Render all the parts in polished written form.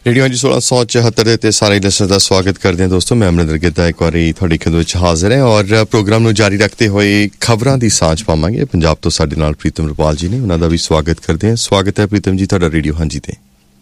Radio 1674 ਦੇ ਤੇ ਸਾਰੇ ਲਿਸਨਰ ਦਾ ਸਵਾਗਤ ਕਰਦੇ ਹਾਂ ਦੋਸਤੋ। ਮੈਂ ਅਮਰਿੰਦਰ ਗਿੱਧਾ ਇੱਕ ਵਾਰੀ ਤੁਹਾਡੀ ਖਿਦਮਤ ਵਿੱਚ ਹਾਜ਼ਰ ਹੈ ਔਰ ਪ੍ਰੋਗਰਾਮ ਨੂੰ ਜਾਰੀ ਰੱਖਦੇ ਹੋਏ ਖਬਰਾਂ ਦੀ ਸਾਂਝ ਪਾਵਾਂਗੇ। ਪੰਜਾਬ ਤੋਂ ਸਾਡੇ ਨਾਲ ਪ੍ਰੀਤਮ ਰੁਪਾਲ ਜੀ ਨੇ, ਉਹਨਾਂ ਦਾ ਵੀ ਸਵਾਗਤ ਕਰਦੇ ਹਾਂ। ਸਵਾਗਤ ਹੈ ਪ੍ਰੀਤਮ ਜੀ ਤੁਹਾਡਾ ਰੇਡੀਓ ਹਾਂਜੀ ਤੇ।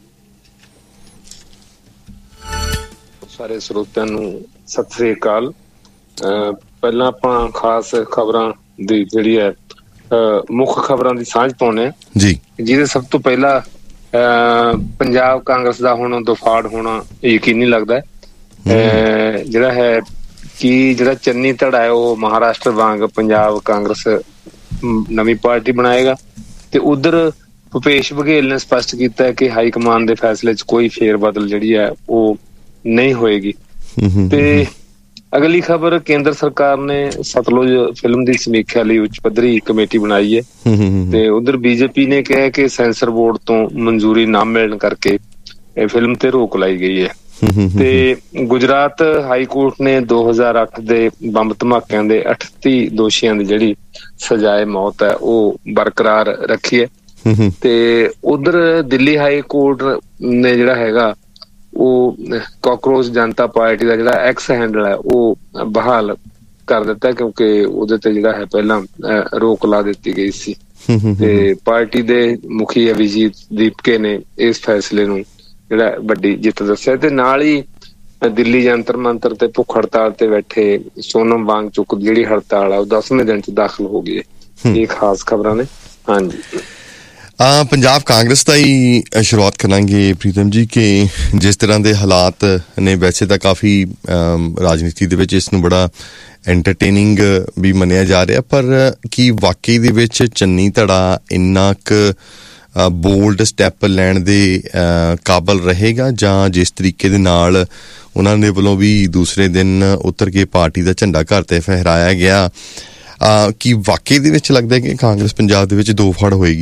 ਸਾਰੇ ਸਰੋਤਿਆਂ ਨੂੰ ਸਤਿ ਸ੍ਰੀ ਅਕਾਲ। ਪਹਿਲਾਂ ਆਪਾਂ ਖਾਸ ਖਬਰਾਂ ਦੀ ਜਿਹੜੀ ਹੈ ਮੁੱਖ ਖਬਰਾਂ ਦੀ ਸਾਂਝ ਪਾਉਣੇ ਜੀ, ਜਿਹਦੇ ਸਭ ਤੋਂ ਪਹਿਲਾਂ ਪੰਜਾਬ ਕਾਂਗਰਸ ਦਾ ਹੁਣ ਦਫਾੜ ਹੋਣਾ ਯਕੀਨੀ ਲੱਗਦਾ ਜਿਹੜਾ ਹੈ ਕਿ ਜਿਹੜਾ ਚੰਨੀ ਧੜਾ ਹੈ ਉਹ ਮਹਾਰਾਸ਼ਟਰ ਵਾਂਗ ਪੰਜਾਬ ਕਾਂਗਰਸ ਨਵੀਂ ਪਾਰਟੀ ਬਣਾਏਗਾ ਤੇ ਉਧਰ ਭੁਪੇਸ਼ ਬਘੇਲ ਨੇ ਸਪਸ਼ਟ ਕੀਤਾ ਹੈ ਕਿ ਹਾਈ ਕਮਾਨ ਦੇ ਫੈਸਲੇ 'ਚ ਕੋਈ ਫੇਰ ਬਦਲ ਜਿਹੜੀ ਹੈ ਉਹ ਨਹੀਂ ਹੋਏਗੀ। ਤੇ ਅਗਲੀ ਖਬਰ, ਕੇਂਦਰ ਸਰਕਾਰ ਨੇ ਸਤਲੁਜ ਫਿਲਮ ਦੀ ਸਮੀਖਿਆ ਲਈ ਉੱਚ ਪੱਧਰੀ ਕਮੇਟੀ ਬਣਾਈ ਹੈ ਤੇ ਉਧਰ ਬੀਜੇਪੀ ਨੇ ਕਿਹਾ ਕਿ ਸੈਂਸਰ ਬੋਰਡ ਤੋਂ ਮਨਜ਼ੂਰੀ ਨਾ ਮਿਲਣ ਕਰਕੇ ਇਹ ਫਿਲਮ ਤੇ ਰੋਕ ਲਾਈ ਗਈ ਹੈ। ਤੇ ਗੁਜਰਾਤ ਹਾਈ ਕੋਰਟ ਨੇ 2008 ਦੇ ਬੰਬ ਧਮਾਕਿਆਂ ਦੇ 38 ਦੋਸ਼ੀਆਂ ਦੀ ਜਿਹੜੀ ਸਜ਼ਾਏ ਮੌਤ ਹੈ ਉਹ ਬਰਕਰਾਰ ਰੱਖੀ ਹੈ। ਤੇ ਉਧਰ ਦਿੱਲੀ ਹਾਈ ਕੋਰਟ ਨੇ ਜਿਹੜਾ ਹੈਗਾ ਉਹ ਕਾਕਰੋਚ ਜਨਤਾ ਪਾਰਟੀ ਦਾ ਜਿਹੜਾ ਐਕਸ ਹੈਂਡਲ ਹੈ ਉਹ ਬਹਾਲ ਕਰ ਦਿੱਤਾ ਕਿਉਂਕਿ ਉਹਦੇ ਤੇ ਜਿਹੜਾ ਹੈ ਪਹਿਲਾਂ ਰੋਕ ਲਾ ਦਿੱਤੀ ਗਈ ਸੀ। ਤੇ ਪਾਰਟੀ ਦੇ ਮੁਖੀ ਅਭਿਜੀਤ ਦੀਪਕੇ ਨੇ ਇਸ ਫੈਸਲੇ ਨੂੰ ਜਿਹੜਾ ਵੱਡੀ ਜਿੱਤ ਦੱਸਿਆ ਤੇ ਨਾਲ ਹੀ ਦਿੱਲੀ ਜੰਤਰ ਮੰਤਰ ਤੇ ਭੁੱਖ ਹੜਤਾਲ ਤੇ ਬੈਠੇ ਸੋਨਮ ਵਾਂਗਚੁਕ ਦੀ ਜਿਹੜੀ ਹੜਤਾਲ ਆ ਉਹ 10ਵੇਂ ਦਿਨ ਚ ਦਾਖਲ ਹੋ ਗਈ ਹੈ। ਇਹ ਖਾਸ ਖਬਰਾਂ ਨੇ। ਹਾਂਜੀ, ਪੰਜਾਬ ਕਾਂਗਰਸ ਦਾ ਹੀ ਸ਼ੁਰੂਆਤ ਕਰਾਂਗੇ ਪ੍ਰੀਤਮ ਜੀ ਕਿ ਜਿਸ ਤਰ੍ਹਾਂ ਦੇ ਹਾਲਾਤ ਨੇ, ਵੈਸੇ ਤਾਂ ਕਾਫੀ ਰਾਜਨੀਤੀ ਦੇ ਵਿੱਚ ਇਸ ਨੂੰ ਬੜਾ ਐਂਟਰਟੇਨਿੰਗ ਵੀ ਮੰਨਿਆ ਜਾ ਰਿਹਾ, ਪਰ ਕੀ ਵਾਕਈ ਦੇ ਵਿੱਚ ਚੰਨੀ ਧੜਾ ਇੰਨਾ ਕੁ ਬੋਲਡ ਸਟੈਪ ਲੈਣ ਦੇ ਕਾਬਲ ਰਹੇਗਾ ਜਾਂ ਜਿਸ ਤਰੀਕੇ ਦੇ ਨਾਲ ਉਹਨਾਂ ਦੇ ਵੱਲੋਂ ਵੀ ਦੂਸਰੇ ਦਿਨ ਉਤਰ ਕੇ ਪਾਰਟੀ ਦਾ ਝੰਡਾ ਘਰ ਤੇ ਫਹਿਰਾਇਆ ਗਿਆ, ਕੀ ਵਾਕਈ ਦੇ ਵਿੱਚ ਲੱਗਦਾ ਕਿ ਕਾਂਗਰਸ ਪੰਜਾਬ ਦੇ ਵਿੱਚ ਦੋ ਫੜ ਹੋਏਗੀ?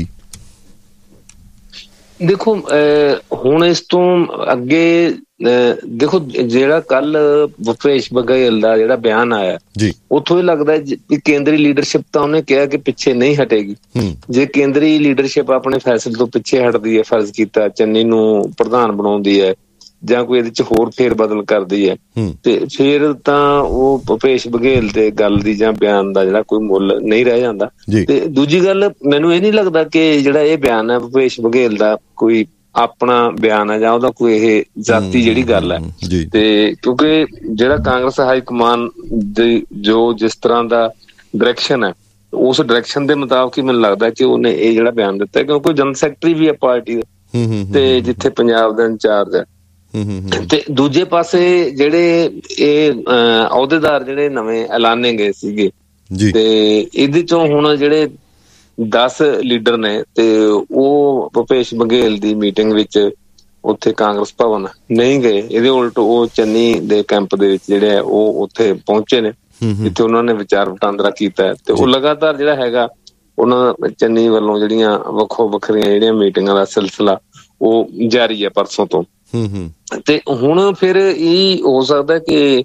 ਦੇਖੋ ਹੁਣ ਇਸ ਤੋਂ ਅੱਗੇ ਦੇਖੋ ਜਿਹੜਾ ਕੱਲ ਭੁਪੇਸ਼ ਬਘੇਲ ਦਾ ਜਿਹੜਾ ਬਿਆਨ ਆਇਆ ਉੱਥੋਂ ਇਹ ਲੱਗਦਾ ਕਿ ਕੇਂਦਰੀ ਲੀਡਰਸ਼ਿਪ ਤਾਂ ਉਹਨੇ ਕਿਹਾ ਕਿ ਪਿੱਛੇ ਨਹੀਂ ਹਟੇਗੀ। ਜੇ ਕੇਂਦਰੀ ਲੀਡਰਸ਼ਿਪ ਆਪਣੇ ਫੈਸਲੇ ਤੋਂ ਪਿੱਛੇ ਹਟਦੀ ਹੈ, ਫਰਜ਼ ਕੀਤਾ ਚੰਨੀ ਨੂੰ ਪ੍ਰਧਾਨ ਬਣਾਉਂਦੀ ਹੈ ਜਾਂ ਕੋਈ ਇਹਦੇ ਚ ਹੋਰ ਫੇਰ ਬਦਲ ਕਰਦੀ ਹੈ ਤੇ ਫੇਰ ਤਾਂ ਉਹ ਭੁਪੇਸ਼ ਬਘੇਲ ਦੇ ਗੱਲ ਦੀ ਜਾਂ ਬਿਆਨ ਦਾ ਜਿਹੜਾ ਕੋਈ ਮੁੱਲ ਨਹੀਂ ਰਹਿ ਜਾਂਦਾ। ਤੇ ਦੂਜੀ ਗੱਲ, ਮੈਨੂੰ ਇਹ ਨੀ ਲੱਗਦਾ ਕਿ ਜਿਹੜਾ ਇਹ ਬਿਆਨ ਹੈ ਭੁਪੇਸ਼ ਬਘੇਲ ਦਾ ਕੋਈ ਆਪਣਾ ਬਿਆਨ ਹੈ ਜਾਂ ਉਹਦਾ ਕੋਈ ਇਹ ਜਾਤੀ ਜਿਹੜੀ ਗੱਲ ਹੈ। ਤੇ ਕਿਉਂਕਿ ਜਿਹੜਾ ਕਾਂਗਰਸ ਹਾਈ ਕਮਾਨ ਦੀ ਜੋ ਜਿਸ ਤਰ੍ਹਾਂ ਦਾ ਡਾਇਰੈਕਸ਼ਨ ਹੈ ਉਸ ਡਾਇਰੈਕਸ਼ਨ ਦੇ ਮੁਤਾਬਕ ਹੀ ਮੈਨੂੰ ਲੱਗਦਾ ਕਿ ਉਹਨੇ ਇਹ ਜਿਹੜਾ ਬਿਆਨ ਦਿੱਤਾ, ਕਿਉਂਕਿ ਜਨਰਲ ਸੈਕਟਰੀ ਵੀ ਹੈ ਪਾਰਟੀ ਦੇ ਤੇ ਜਿੱਥੇ ਪੰਜਾਬ ਦਾ ਇੰਚਾਰਜ ਹੈ। ਤੇ ਦੂਜੇ ਪਾਸੇ ਜਿਹੜੇ ਇਹ ਅਹੁਦੇਦਾਰ ਜਿਹੜੇ ਨਵੇਂ ਐਲਾਨੇ ਗਏ ਸੀਗੇ ਤੇ ਇਹਦੇ ਚੋਂ ਹੁਣ ਜਿਹੜੇ 10 ਲੀਡਰ ਨੇ ਤੇ ਉਹ ਭੁਪੇਸ਼ ਬਘੇਲ ਦੀ ਮੀਟਿੰਗ ਵਿੱਚ ਉੱਥੇ ਕਾਂਗਰਸ ਭਵਨ ਨਹੀਂ ਗਏ, ਇਹਦੇ ਉਲਟ ਉਹ ਚੰਨੀ ਦੇ ਕੈਂਪ ਦੇ ਵਿੱਚ ਜਿਹੜੇ ਆ ਉਹ ਉੱਥੇ ਪਹੁੰਚੇ ਨੇ ਜਿੱਥੇ ਉਹਨਾਂ ਨੇ ਵਿਚਾਰ ਵਟਾਂਦਰਾ ਕੀਤਾ ਤੇ ਉਹ ਲਗਾਤਾਰ ਜਿਹੜਾ ਹੈਗਾ ਉਹਨਾਂ ਚੰਨੀ ਵੱਲੋਂ ਜਿਹੜੀਆਂ ਵੱਖੋ ਵੱਖਰੀਆਂ ਜਿਹੜੀਆਂ ਮੀਟਿੰਗਾਂ ਦਾ ਸਿਲਸਿਲਾ ਉਹ ਜਾਰੀ ਹੈ ਪਰਸੋਂ ਤੋਂ। ਤੇ ਹੁਣ ਫਿਰ ਇਹ ਹੋ ਸਕਦਾ ਕਿ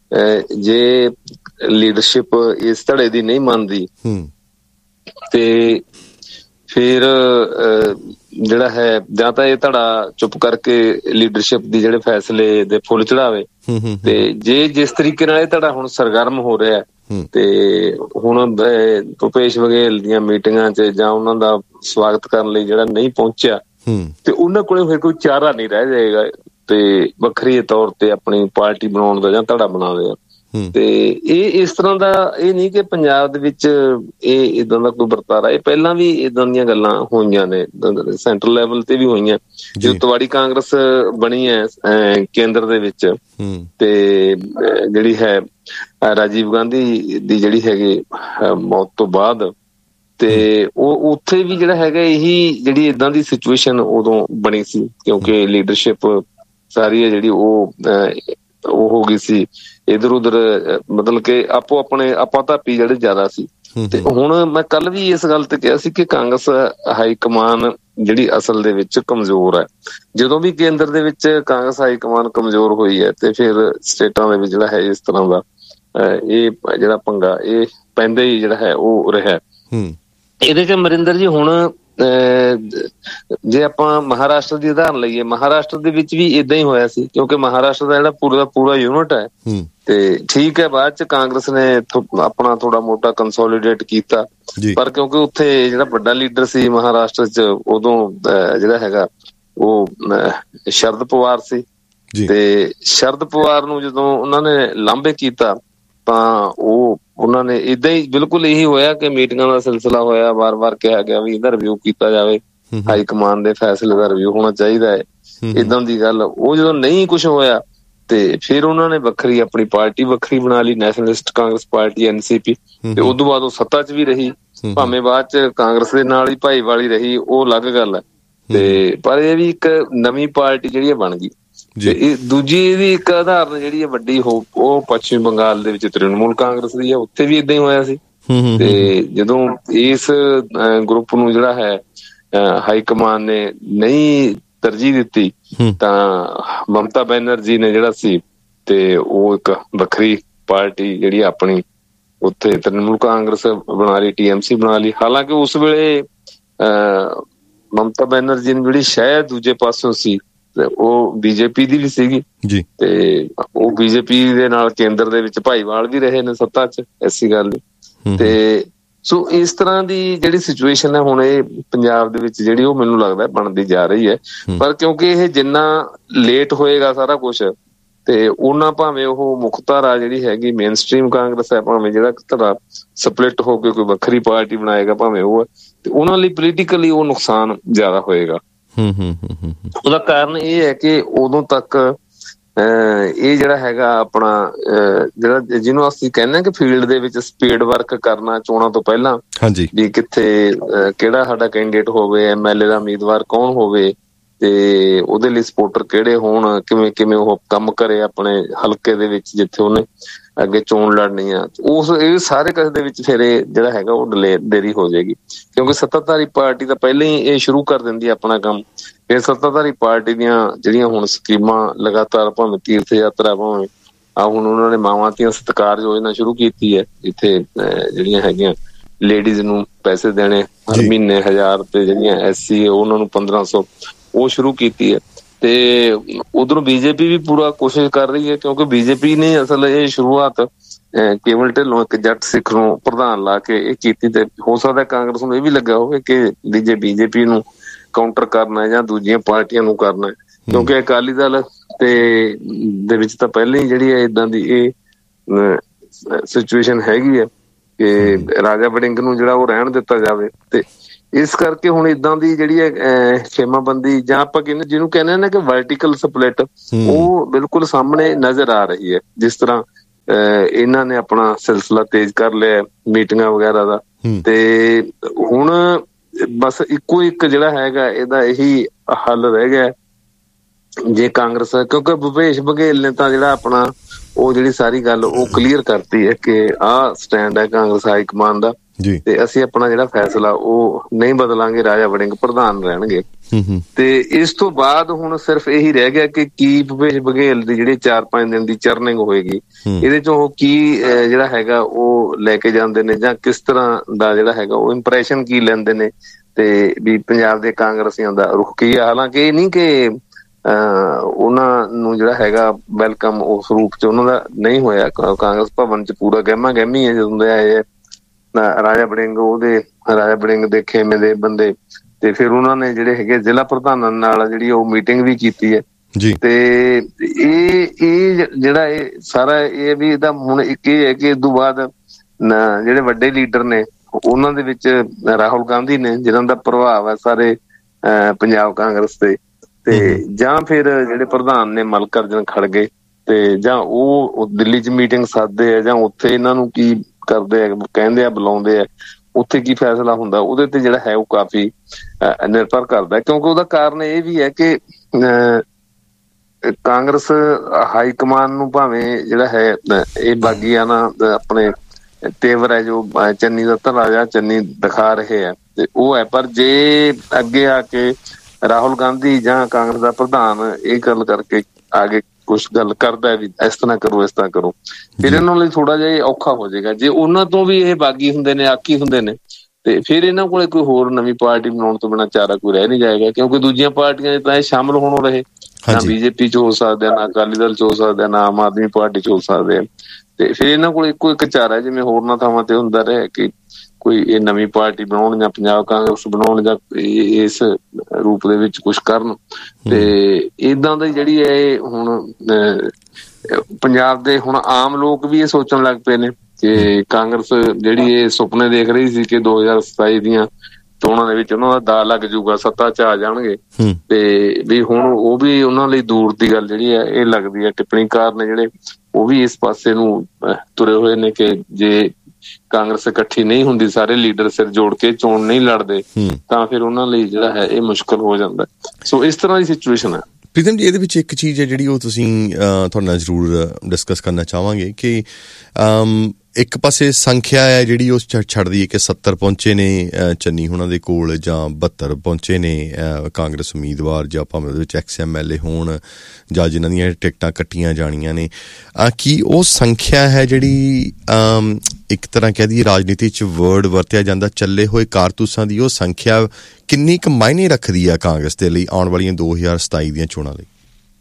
ਜੇ ਲੀਡਰਸ਼ਿਪ ਇਸ ਧੜੇ ਦੀ ਨਹੀਂ ਮੰਨਦੀ ਤੇ ਫਿਰ ਜਿਹੜਾ ਹੈ ਜਾਂ ਤਾਂ ਇਹ ਧੜਾ ਚੁੱਪ ਕਰਕੇ ਲੀਡਰਸ਼ਿਪ ਦੀ ਜਿਹੜੇ ਫੈਸਲੇ ਦੇ ਫੁੱਲ ਚੜਾਵੇ ਤੇ ਜੇ ਜਿਸ ਤਰੀਕੇ ਨਾਲ ਇਹ ਧੜਾ ਹੁਣ ਸਰਗਰਮ ਹੋ ਰਿਹਾ ਤੇ ਹੁਣ ਭੁਪੇਸ਼ ਬਘੇਲ ਦੀਆਂ ਮੀਟਿੰਗਾਂ 'ਚ ਜਾਂ ਉਹਨਾਂ ਦਾ ਸਵਾਗਤ ਕਰਨ ਲਈ ਜਿਹੜਾ ਨਹੀਂ ਪਹੁੰਚਿਆ ਤੇ ਉਹਨਾਂ ਕੋਲੇ ਫਿਰ ਕੋਈ ਚਾਰਾ ਨਹੀਂ ਰਹਿ ਜਾਏਗਾ ਤੇ ਵੱਖਰੀ ਤੌਰ ਤੇ ਆਪਣੀ ਪਾਰਟੀ ਬਣਾਉਣ ਦਾ ਜਾਂ ਧੜਾ ਬਣਾਵੇ। ਤੇ ਇਹ ਇਸ ਤਰ੍ਹਾਂ ਦਾ ਇਹ ਨਹੀਂ ਕਿ ਪੰਜਾਬ ਦੇ ਵਿੱਚ ਇਹ ਏਦਾਂ ਦਾ ਕੋਈ ਵਰਤਾਰਾ, ਇਹ ਪਹਿਲਾਂ ਵੀ ਏਦਾਂ ਦੀਆਂ ਗੱਲਾਂ ਹੋਈਆਂ ਨੇ, ਸੈਂਟਰਲ ਲੈਵਲ ਤੇ ਵੀ ਹੋਈਆਂ ਜਦੋਂ ਤਵਾੜੀ ਕਾਂਗਰਸ ਬਣੀ ਹੈ ਕੇਂਦਰ ਦੇ ਵਿੱਚ ਤੇ ਜਿਹੜੀ ਹੈ ਰਾਜੀਵ ਗਾਂਧੀ ਦੀ ਜਿਹੜੀ ਹੈਗੀ ਮੌਤ ਤੋਂ ਬਾਅਦ ਤੇ ਉਹ ਉੱਥੇ ਵੀ ਜਿਹੜਾ ਹੈਗਾ ਇਹੀ ਜਿਹੜੀ ਏਦਾਂ ਦੀ ਸਿਚੁਏਸ਼ਨ ਉਦੋਂ ਬਣੀ ਸੀ ਕਿਉਂਕਿ ਲੀਡਰਸ਼ਿਪ ਸਾਰੀ ਹੈ ਜਿਹੜੀ ਉਹ ਹੋ ਗਈ ਸੀ ਇੱਧਰ ਉਧਰ, ਮਤਲਬ ਕਿ ਆਪੋ ਆਪਣੇ ਆਪਾਂ ਧਾਪੀ ਜਿਹੜੇ ਜ਼ਿਆਦਾ ਸੀ। ਤੇ ਹੁਣ ਮੈਂ ਕੱਲ ਵੀ ਇਸ ਗੱਲ ਤੇ ਕਿਹਾ ਸੀ ਕਿ ਕਾਂਗਰਸ ਹਾਈ ਕਮਾਨ ਜਿਹੜੀ ਅਸਲ ਦੇ ਵਿੱਚ ਕਮਜ਼ੋਰ ਹੈ। ਜਦੋਂ ਵੀ ਕੇਂਦਰ ਦੇ ਵਿੱਚ ਕਾਂਗਰਸ ਹਾਈ ਕਮਾਨ ਕਮਜ਼ੋਰ ਹੋਈ ਹੈ ਤੇ ਫਿਰ ਸਟੇਟਾਂ ਦੇ ਵਿੱਚ ਜਿਹੜਾ ਹੈ ਇਸ ਤਰ੍ਹਾਂ ਦਾ ਇਹ ਜਿਹੜਾ ਪੰਗਾ ਇਹ ਪੈਂਦਾ ਹੀ ਜਿਹੜਾ ਹੈ ਉਹ ਰਿਹਾ। ਇਹਦੇ ਚ ਅਮਰਿੰਦਰ ਜੀ ਹੁਣ ਜੇ ਆਪਾਂ ਮਹਾਰਾਸ਼ਟਰ ਦੀ ਉਦਾਹਰਨ ਲਈਏ, ਮਹਾਰਾਸ਼ਟਰ ਦੇ ਵਿੱਚ ਵੀ ਏਦਾਂ ਹੀ ਹੋਇਆ ਸੀ, ਕਿਉਂਕਿ ਮਹਾਰਾਸ਼ਟਰ ਦਾ ਜਿਹੜਾ ਪੂਰਾ ਯੂਨਿਟ ਹੈ, ਤੇ ਠੀਕ ਹੈ ਬਾਅਦ ਚ ਕਾਂਗਰਸ ਨੇ ਆਪਣਾ ਥੋੜਾ ਮੋਟਾ ਕੰਸੋਲੀਡੇਟ ਕੀਤਾ, ਪਰ ਕਿਉਂਕਿ ਉੱਥੇ ਜਿਹੜਾ ਵੱਡਾ ਲੀਡਰ ਸੀ ਮਹਾਰਾਸ਼ਟਰ ਚ ਉਦੋਂ ਜਿਹੜਾ ਹੈਗਾ ਉਹ ਸ਼ਰਦ ਪਵਾਰ ਸੀ, ਤੇ ਸ਼ਰਦ ਪਵਾਰ ਨੂੰ ਜਦੋਂ ਉਹਨਾਂ ਨੇ ਲਾਂਭੇ ਕੀਤਾ ਤਾਂ ਉਹਨਾਂ ਨੇ ਏਦਾਂ ਹੀ ਬਿਲਕੁਲ ਇਹੀ ਹੋਇਆ ਕਿ ਮੀਟਿੰਗਾਂ ਦਾ ਸਿਲਸਿਲਾ ਹੋਇਆ, ਵਾਰ-ਵਾਰ ਕਿਹਾ ਗਿਆ ਵੀ ਇਹਦਾ ਰਿਵਿਊ ਕੀਤਾ ਜਾਵੇ, ਹਾਈ ਕਮਾਨ ਦੇ ਫੈਸਲੇ ਦਾ ਰਿਵਿਊ ਹੋਣਾ ਚਾਹੀਦਾ ਹੈ, ਏਦਾਂ ਦੀ ਗੱਲ। ਉਹ ਜਦੋਂ ਨਹੀਂ ਕੁਛ ਹੋਇਆ ਤੇ ਫਿਰ ਉਹਨਾਂ ਨੇ ਆਪਣੀ ਪਾਰਟੀ ਵੱਖਰੀ ਬਣਾ ਲਈ, ਨੈਸ਼ਨਲਿਸਟ ਕਾਂਗਰਸ ਪਾਰਟੀ NCP, ਤੇ ਉਦੋਂ ਬਾਅਦ ਉਹ ਸੱਤਾ 'ਚ ਵੀ ਰਹੀ, ਭਾਵੇਂ ਬਾਅਦ 'ਚ ਕਾਂਗਰਸ ਦੇ ਨਾਲ ਹੀ ਭਾਈਵਾਲੀ ਰਹੀ, ਉਹ ਅਲੱਗ ਗੱਲ ਹੈ। ਤੇ ਪਰ ਇਹ ਵੀ ਇੱਕ ਨਵੀਂ ਪਾਰਟੀ ਜਿਹੜੀ ਹੈ ਬਣ ਗਈ। ਤੇ ਦੂਜੀ ਇਹਦੀ ਇੱਕ ਉਦਾਹਰਨ ਜਿਹੜੀ ਹੈ ਵੱਡੀ ਉਹ ਪੱਛਮੀ ਬੰਗਾਲ ਦੇ ਵਿੱਚ ਤ੍ਰਿਣਮੂਲ ਕਾਂਗਰਸ ਦੀ ਹੈ, ਉੱਥੇ ਵੀ ਏਦਾਂ ਹੀ ਹੋਇਆ ਸੀ। ਤੇ ਜਦੋਂ ਇਸ ਗਰੁੱਪ ਨੂੰ ਜਿਹੜਾ ਹੈ ਹਾਈ ਕਮਾਨ ਨੇ ਨਹੀਂ ਤਰਜੀਹ ਦਿੱਤੀ ਤਾਂ ਮਮਤਾ ਬੈਨਰਜੀ ਨੇ ਜਿਹੜਾ ਸੀ ਤੇ ਉਹ ਇੱਕ ਵੱਖਰੀ ਪਾਰਟੀ ਜਿਹੜੀ ਆਪਣੀ ਉੱਥੇ ਤ੍ਰਿਣਮੂਲ ਕਾਂਗਰਸ ਬਣਾ ਲਈ, TMC ਬਣਾ ਲਈ। ਹਾਲਾਂਕਿ ਉਸ ਵੇਲੇ ਮਮਤਾ ਬੈਨਰਜੀ ਨੇ ਜਿਹੜੀ ਸ਼ਾਇਦ ਦੂਜੇ ਪਾਸੋਂ ਸੀ ਉਹ BJP ਦੀ ਵੀ ਸੀਗੀ, ਤੇ ਉਹ BJP ਦੇ ਨਾਲ ਕੇਂਦਰ ਦੇ ਵਿੱਚ ਭਾਈਵਾਲ ਵੀ ਰਹੇ ਨੇ ਸੱਤਾ 'ਚ, ਐਸੀ ਗੱਲ ਨਹੀਂ। ਤੇ ਸੋ ਇਸ ਤਰ੍ਹਾਂ ਦੀ ਜਿਹੜੀ ਸਿਚੁਏਸ਼ਨ ਹੈ ਹੁਣ ਇਹ ਪੰਜਾਬ ਦੇ ਵਿੱਚ ਜਿਹੜੀ ਉਹ ਮੈਨੂੰ ਲੱਗਦਾ ਬਣਦੀ ਜਾ ਰਹੀ ਹੈ। ਪਰ ਕਿਉਂਕਿ ਇਹ ਜਿੰਨਾ ਲੇਟ ਹੋਏਗਾ ਸਾਰਾ ਕੁਛ, ਤੇ ਉਹਨਾਂ ਭਾਵੇਂ ਉਹ ਮੁੱਖ ਧਾਰਾ ਜਿਹੜੀ ਹੈਗੀ ਮੇਨ ਸਟ੍ਰੀਮ ਕਾਂਗਰਸ ਹੈ, ਭਾਵੇਂ ਜਿਹੜਾ ਧਾਰਾ ਸਪਲਿਟ ਹੋ ਕੇ ਕੋਈ ਵੱਖਰੀ ਪਾਰਟੀ ਬਣਾਏਗਾ ਭਾਵੇਂ ਉਹ, ਤੇ ਉਹਨਾਂ ਲਈ ਪੋਲੀਟੀਕਲੀ ਉਹ ਨੁਕਸਾਨ ਜ਼ਿਆਦਾ ਹੋਏਗਾ। ਉਹਦਾ ਕਾਰਨ ਇਹ ਹੈ ਕਿ ਉਦੋਂ ਤੱਕ ਇਹ ਜਿਹੜਾ ਹੈਗਾ ਆਪਣਾ ਜਿਹੜਾ ਜਿਹਨੂੰ ਅਸੀਂ ਕਹਿੰਦੇ ਕਿ ਫੀਲਡ ਦੇ ਵਿੱਚ ਸਪੀਡ ਵਰਕ ਕਰਨਾ ਚੋਣਾਂ ਤੋਂ ਪਹਿਲਾਂ, ਵੀ ਕਿੱਥੇ ਕਿਹੜਾ ਸਾਡਾ ਕੈਂਡੀਡੇਟ ਹੋਵੇ, MLA ਦਾ ਉਮੀਦਵਾਰ ਕੌਣ ਹੋਵੇ, ਤੇ ਉਹਦੇ ਲਈ ਸਪੋਰਟਰ ਕਿਹੜੇ ਹੋਣ, ਕਿਵੇਂ ਉਹ ਕੰਮ ਕਰੇ ਆਪਣੇ ਹਲਕੇ ਦੇ ਵਿੱਚ ਜਿੱਥੇ ਉਹਨੇ ਅੱਗੇ ਚੋਣ ਲੜਨੀ ਆ, ਇਹ ਸਾਰੇ ਕਿਸੇ ਦੇ ਵਿੱਚ ਫਿਰ ਇਹ ਜਿਹੜਾ ਹੈਗਾ ਉਹ ਦੇਰੀ ਹੋ ਜਾਏਗੀ। ਕਿਉਂਕਿ ਸੱਤਾਧਾਰੀ ਪਾਰਟੀ ਤਾਂ ਪਹਿਲਾਂ ਹੀ ਇਹ ਸ਼ੁਰੂ ਕਰ ਦਿੰਦੀ ਆਪਣਾ ਕੰਮ। ਫਿਰ ਸੱਤਾਧਾਰੀ ਪਾਰਟੀ ਦੀਆਂ ਜਿਹੜੀਆਂ ਹੁਣ ਸਕੀਮਾਂ ਲਗਾਤਾਰ, ਭਾਵੇਂ ਤੀਰਥ ਯਾਤਰਾ, ਭਾਵੇਂ ਹੁਣ ਉਹਨਾਂ ਨੇ ਮਾਵਾਂ ਧੀਆਂ ਸਤਿਕਾਰ ਯੋਜਨਾ ਸ਼ੁਰੂ ਕੀਤੀ ਹੈ, ਇੱਥੇ ਜਿਹੜੀਆਂ ਹੈਗੀਆਂ ਲੇਡੀਜ਼ ਨੂੰ ਪੈਸੇ ਦੇਣੇ ਹਰ ਮਹੀਨੇ 1000 ਰੁਪਏ, ਜਿਹੜੀਆਂ SC ਉਹਨਾਂ ਨੂੰ 1500, ਉਹ ਸ਼ੁਰੂ ਕੀਤੀ ਹੈ। ਤੇ ਉਧਰੋਂ BJP ਵੀ ਪੂਰਾ ਕੋਸ਼ਿਸ਼ ਕਰ ਰਹੀ ਹੈ, ਕਿਉਂਕਿ BJP ਨੇ ਅਸਲ ਇਹ ਸ਼ੁਰੂਆਤ ਕੇਵਲ ਢਿੱਲੋਂ ਇੱਕ ਜੱਟ ਸਿੱਖ ਨੂੰ ਪ੍ਰਧਾਨ ਲਾ ਕੇ ਇਹ ਕੀਤੀ, ਤੇ ਹੋ ਸਕਦਾ ਕਾਂਗਰਸ ਨੂੰ ਇਹ ਵੀ ਲੱਗਾ ਹੋਵੇ ਕਿ BJP ਨੂੰ ਕਾਊਂਟਰ ਕਰਨਾ ਜਾਂ ਦੂਜੀਆਂ ਪਾਰਟੀਆਂ ਨੂੰ ਕਰਨਾ, ਕਿਉਂਕਿ ਅਕਾਲੀ ਦਲ ਦੇ ਵਿੱਚ ਤਾਂ ਪਹਿਲਾਂ ਹੀ ਜਿਹੜੀ ਹੈ ਏਦਾਂ ਦੀ ਇਹ ਸਿਚੁਏਸ਼ਨ ਹੈਗੀ ਹੈ ਕਿ ਰਾਜਾ ਵੜਿੰਗ ਨੂੰ ਜਿਹੜਾ ਉਹ ਰਹਿਣ ਦਿੱਤਾ ਜਾਵੇ। ਤੇ ਇਸ ਕਰਕੇ ਹੁਣ ਏਦਾਂ ਦੀ ਜਿਹੜੀ ਹੈ ਖੇਮਾਬੰਦੀ, ਜਾਂ ਆਪਾਂ ਜਿਹਨੂੰ ਕਹਿੰਦੇ ਨੇ ਕਿ ਵਰਟੀਕਲ ਸਪਲਿਟ, ਉਹ ਬਿਲਕੁਲ ਸਾਹਮਣੇ ਨਜ਼ਰ ਆ ਰਹੀ ਹੈ। ਜਿਸ ਤਰ੍ਹਾਂ ਇਹਨਾਂ ਨੇ ਆਪਣਾ ਸਿਲਸਿਲਾ ਤੇਜ਼ ਕਰ ਲਿਆ ਮੀਟਿੰਗਾਂ ਵਗੈਰਾ ਦਾ, ਤੇ ਹੁਣ ਬਸ ਇੱਕੋ ਇੱਕ ਜਿਹੜਾ ਹੈਗਾ ਇਹਦਾ ਇਹੀ ਹੱਲ ਰਹਿ ਗਿਆ ਜੇ ਕਾਂਗਰਸ, ਕਿਉਂਕਿ ਭੁਪੇਸ਼ ਬਘੇਲ ਨੇ ਤਾਂ ਜਿਹੜਾ ਆਪਣਾ ਉਹ ਜਿਹੜੀ ਸਾਰੀ ਗੱਲ ਉਹ ਕਲੀਅਰ ਕਰਤੀ ਹੈ ਕਿ ਆਹ ਸਟੈਂਡ ਹੈ ਕਾਂਗਰਸ ਹਾਈ ਕਮਾਨ ਦਾ, ਤੇ ਅਸੀਂ ਆਪਣਾ ਜਿਹੜਾ ਫੈਸਲਾ ਉਹ ਨਹੀਂ ਬਦਲਾਂਗੇ, ਰਾਜਾ ਵੜਿੰਗ ਪ੍ਰਧਾਨ ਰਹਿਣਗੇ। ਤੇ ਇਸ ਤੋਂ ਬਾਅਦ ਹੁਣ ਸਿਰਫ ਇਹੀ ਰਹਿ ਗਿਆ ਕਿ ਕੀ ਭੁਪੇਸ਼ ਬਘੇਲ ਦੀ ਜਿਹੜੀ 4-5 ਦਿਨ ਦੀ ਚਰਨਿੰਗ ਹੋਏਗੀ, ਇਹਦੇ ਚੋਂ ਉਹ ਕੀ ਜਿਹੜਾ ਹੈਗਾ ਉਹ ਲੈ ਕੇ ਜਾਂਦੇ ਨੇ, ਜਾਂ ਕਿਸ ਤਰ੍ਹਾਂ ਦਾ ਜਿਹੜਾ ਹੈਗਾ ਉਹ ਇੰਪ੍ਰੈਸ਼ਨ ਕੀ ਲੈਂਦੇ ਨੇ, ਤੇ ਵੀ ਪੰਜਾਬ ਦੇ ਕਾਂਗਰਸੀਆਂ ਦਾ ਰੁਖ ਕੀ ਹੈ। ਹਾਲਾਂਕਿ ਇਹ ਨਹੀਂ ਕਿ ਉਹਨਾਂ ਨੂੰ ਜਿਹੜਾ ਹੈਗਾ ਵੈਲਕਮ ਉਸ ਰੂਪ ਚ ਉਹਨਾਂ ਦਾ ਨਹੀਂ ਹੋਇਆ, ਕਾਂਗਰਸ ਭਵਨ ਚ ਪੂਰਾ ਗਹਿਮਾ ਗਹਿਮੀ ਹੈ ਜਦੋਂ ਦੇ ਆਏ ਰਾਜਾ ਵੜਿੰਗ ਦੇ ਖੇਮੇ ਦੇ ਬੰਦੇ। ਤੇ ਫਿਰ ਉਹਨਾਂ ਨੇ ਜਿਹੜੇ ਹੈਗੇ ਜ਼ਿਲ੍ਹਾ ਪ੍ਰਧਾਨਾਂ ਨਾਲ ਜਿਹੜੀ ਉਹ ਮੀਟਿੰਗ ਵੀ ਕੀਤੀ ਹੈ। ਤੇ ਇਹ ਜਿਹੜਾ ਇਹ ਸਾਰਾ ਇਹ ਵੀ ਇਹਦਾ ਹੁਣ ਇੱਕ ਇਹ ਹੈ ਕਿ ਇਸ ਤੋਂ ਬਾਅਦ ਜਿਹੜੇ ਵੱਡੇ ਲੀਡਰ ਨੇ ਉਹਨਾਂ ਦੇ ਵਿੱਚ ਰਾਹੁਲ ਗਾਂਧੀ ਨੇ, ਜਿਹਨਾਂ ਦਾ ਪ੍ਰਭਾਵ ਹੈ ਸਾਰੇ ਪੰਜਾਬ ਕਾਂਗਰਸ ਤੇ ਜਾਂ ਫਿਰ ਜਿਹੜੇ ਪ੍ਰਧਾਨ ਨੇ ਮੱਲਕਾਰਜੁਨ ਖੜਗੇ, ਤੇ ਜਾਂ ਉਹ ਦਿੱਲੀ 'ਚ ਮੀਟਿੰਗ ਸੱਦਦੇ ਆ, ਜਾਂ ਉੱਥੇ ਇਹਨਾਂ ਨੂੰ ਕੀ ਕਰਦੇ ਆ, ਕਹਿੰਦੇ ਆ, ਬੁਲਾਉਂਦੇ ਆ, ਉੱਥੇ ਕੀ ਫੈਸਲਾ ਹੁੰਦਾ ਉਹਦੇ ਤੇ ਜਿਹੜਾ ਹੈ ਉਹ ਕਾਫੀ ਨਿਰਭਰ ਕਰਦਾ। ਕਿਉਂਕਿ ਉਹਦਾ ਕਾਰਨ ਇਹ ਵੀ ਹੈ ਕਿ ਕਾਂਗਰਸ ਹਾਈ ਕਮਾਨ ਨੂੰ ਭਾਵੇਂ ਜਿਹੜਾ ਹੈ ਇਹ ਬਾਗੀਆਨਾ ਆਪਣੇ ਤੇਵਰ ਹੈ ਜੋ ਚੰਨੀ ਦਾ ਰਾਜਾ ਚੰਨੀ ਦਿਖਾ ਰਹੇ ਹੈ, ਤੇ ਉਹ ਹੈ। ਪਰ ਜੇ ਅੱਗੇ ਆ ਕੇ ਰਾਹੁਲ ਗਾਂਧੀ ਜਾਂ ਕਾਂਗਰਸ ਦਾ ਪ੍ਰਧਾਨ ਇਹ ਗੱਲ ਕਰਕੇ ਆਗੇ ਕੁਛ ਗੱਲ ਕਰਦਾ ਵੀ ਇਸ ਤਰ੍ਹਾਂ ਕਰੋ, ਇਸ ਤਰ੍ਹਾਂ ਕਰੋ, ਫਿਰ ਇਹਨਾਂ ਲਈ ਥੋੜਾ ਜਿਹਾ ਔਖਾ ਹੋ ਜਾਏਗਾ। ਜੇ ਉਹਨਾਂ ਤੋਂ ਵੀ ਇਹ ਬਾਗੀ ਹੁੰਦੇ ਨੇ, ਆਕੀ ਹੁੰਦੇ ਨੇ, ਤੇ ਫਿਰ ਇਹਨਾਂ ਕੋਲੇ ਕੋਈ ਹੋਰ ਨਵੀਂ ਪਾਰਟੀ ਬਣਾਉਣ ਤੋਂ ਬਿਨਾਂ ਚਾਰਾ ਕੋਈ ਰਹਿ ਨਹੀਂ ਜਾਏਗਾ, ਕਿਉਂਕਿ ਦੂਜੀਆਂ ਪਾਰਟੀਆਂ ਤਾਂ ਇਹ ਸ਼ਾਮਲ ਹੋਣੋਂ ਰਹੇ, ਨਾ ਬੀਜੇਪੀ ਚ ਹੋ ਸਕਦੇ ਆ, ਨਾ ਅਕਾਲੀ ਦਲ ਚ ਹੋ ਸਕਦੇ ਆ, ਨਾ ਆਮ ਆਦਮੀ ਪਾਰਟੀ ਚ ਹੋ ਸਕਦੇ ਆ। ਤੇ ਫਿਰ ਇਹਨਾਂ ਕੋਲ ਇੱਕੋ ਇੱਕ ਚਾਰਾ, ਜਿਵੇਂ ਹੋਰਨਾਂ ਥਾਵਾਂ ਤੇ ਹੁੰਦਾ ਰਿਹਾ ਕਿ ਕੋਈ ਇਹ ਨਵੀਂ ਪਾਰਟੀ ਬਣਾਉਣ ਜਾਂ ਪੰਜਾਬ ਕਾਂਗਰਸ ਬਣਾਉਣ ਜਾਂ ਇਸ ਰੂਪ ਦੇ ਵਿੱਚ ਕੁਛ ਕਰਨ। ਤੇ ਏਦਾਂ ਦੀ ਜਿਹੜੀ ਹੈ ਇਹ ਹੁਣ ਪੰਜਾਬ ਦੇ ਹੁਣ ਆਮ ਲੋਕ ਵੀ ਇਹ ਸੋਚਣ ਲੱਗ ਪਏ ਨੇ ਕਿ ਕਾਂਗਰਸ ਜਿਹੜੀ ਇਹ ਸੁਪਨੇ ਦੇਖ ਰਹੀ ਸੀ ਕਿ 2027 ਦੀਆਂ ਚੋਣਾਂ ਦੇ ਵਿੱਚ ਉਹਨਾਂ ਦਾ ਦਾ ਲੱਗ ਜੂਗਾ, ਸੱਤਾ ਚ ਆ ਜਾਣਗੇ, ਤੇ ਵੀ ਹੁਣ ਉਹ ਵੀ ਉਹਨਾਂ ਲਈ ਦੂਰ ਦੀ ਗੱਲ ਜਿਹੜੀ ਹੈ ਇਹ ਲੱਗਦੀ ਹੈ। ਟਿੱਪਣੀਕਾਰ ਨੇ ਜਿਹੜੇ ਉਹ ਵੀ ਇਸ ਪਾਸੇ ਨੂੰ ਤੁਰੇ ਹੋਏ ਨੇ ਕਿ ਜੇ ਕਾਂਗਰਸ ਇਕੱਠੀ ਨਹੀਂ ਹੁੰਦੀ, ਸਾਰੇ ਲੀਡਰ ਸਿਰ ਜੋੜ ਕੇ ਚੋਣ ਨਹੀਂ ਲੜਦੇ, ਤਾਂ ਫਿਰ ਉਹਨਾਂ ਲਈ ਜਿਹੜਾ ਹੈ ਇਹ ਮੁਸ਼ਕਲ ਹੋ ਜਾਂਦਾ। ਸੋ ਇਸ ਤਰ੍ਹਾਂ ਦੀ ਸਿਚੁਏਸ਼ਨ ਹੈ। ਪ੍ਰੀਤਮ ਜੀ, ਇਹਦੇ ਵਿੱਚ ਇੱਕ ਚੀਜ਼ ਹੈ ਜਿਹੜੀ ਉਹ ਤੁਸੀਂ ਤੁਹਾਡੇ ਨਾਲ ਜ਼ਰੂਰ ਡਿਸਕਸ ਕਰਨਾ ਚਾਹਾਂਗੇ ਕਿ ਇੱਕ ਪਾਸੇ ਸੰਖਿਆ ਹੈ ਜਿਹੜੀ ਉਹ ਛੱਡਦੀ ਹੈ ਕਿ 70 ਪਹੁੰਚੇ ਨੇ ਚੰਨੀ ਹੁਣਾਂ ਦੇ ਕੋਲ ਜਾਂ 72 ਪਹੁੰਚੇ ਨੇ ਕਾਂਗਰਸ ਉਮੀਦਵਾਰ, ਜਾਂ ਭਾਵੇਂ ਉਹਦੇ ਵਿੱਚ XMLA ਹੋਣ ਜਾਂ ਜਿਨ੍ਹਾਂ ਦੀਆਂ ਟਿਕਟਾਂ ਕੱਟੀਆਂ ਜਾਣੀਆਂ ਨੇ। ਕੀ ਉਹ ਸੰਖਿਆ ਹੈ ਜਿਹੜੀ ਇੱਕ ਤਰ੍ਹਾਂ ਕਹਿ ਦਈਏ ਰਾਜਨੀਤੀ 'ਚ ਵਰਡ ਵਰਤਿਆ ਜਾਂਦਾ ਚੱਲੇ ਹੋਏ ਕਾਰਤੂਸਾਂ ਦੀ, ਉਹ ਸੰਖਿਆ ਕਿੰਨੀ ਕੁ ਮਾਇਨੇ ਰੱਖਦੀ ਆ ਕਾਂਗਰਸ ਦੇ ਲਈ ਆਉਣ ਵਾਲੀਆਂ 2027 ਦੀਆਂ ਚੋਣਾਂ ਲਈ?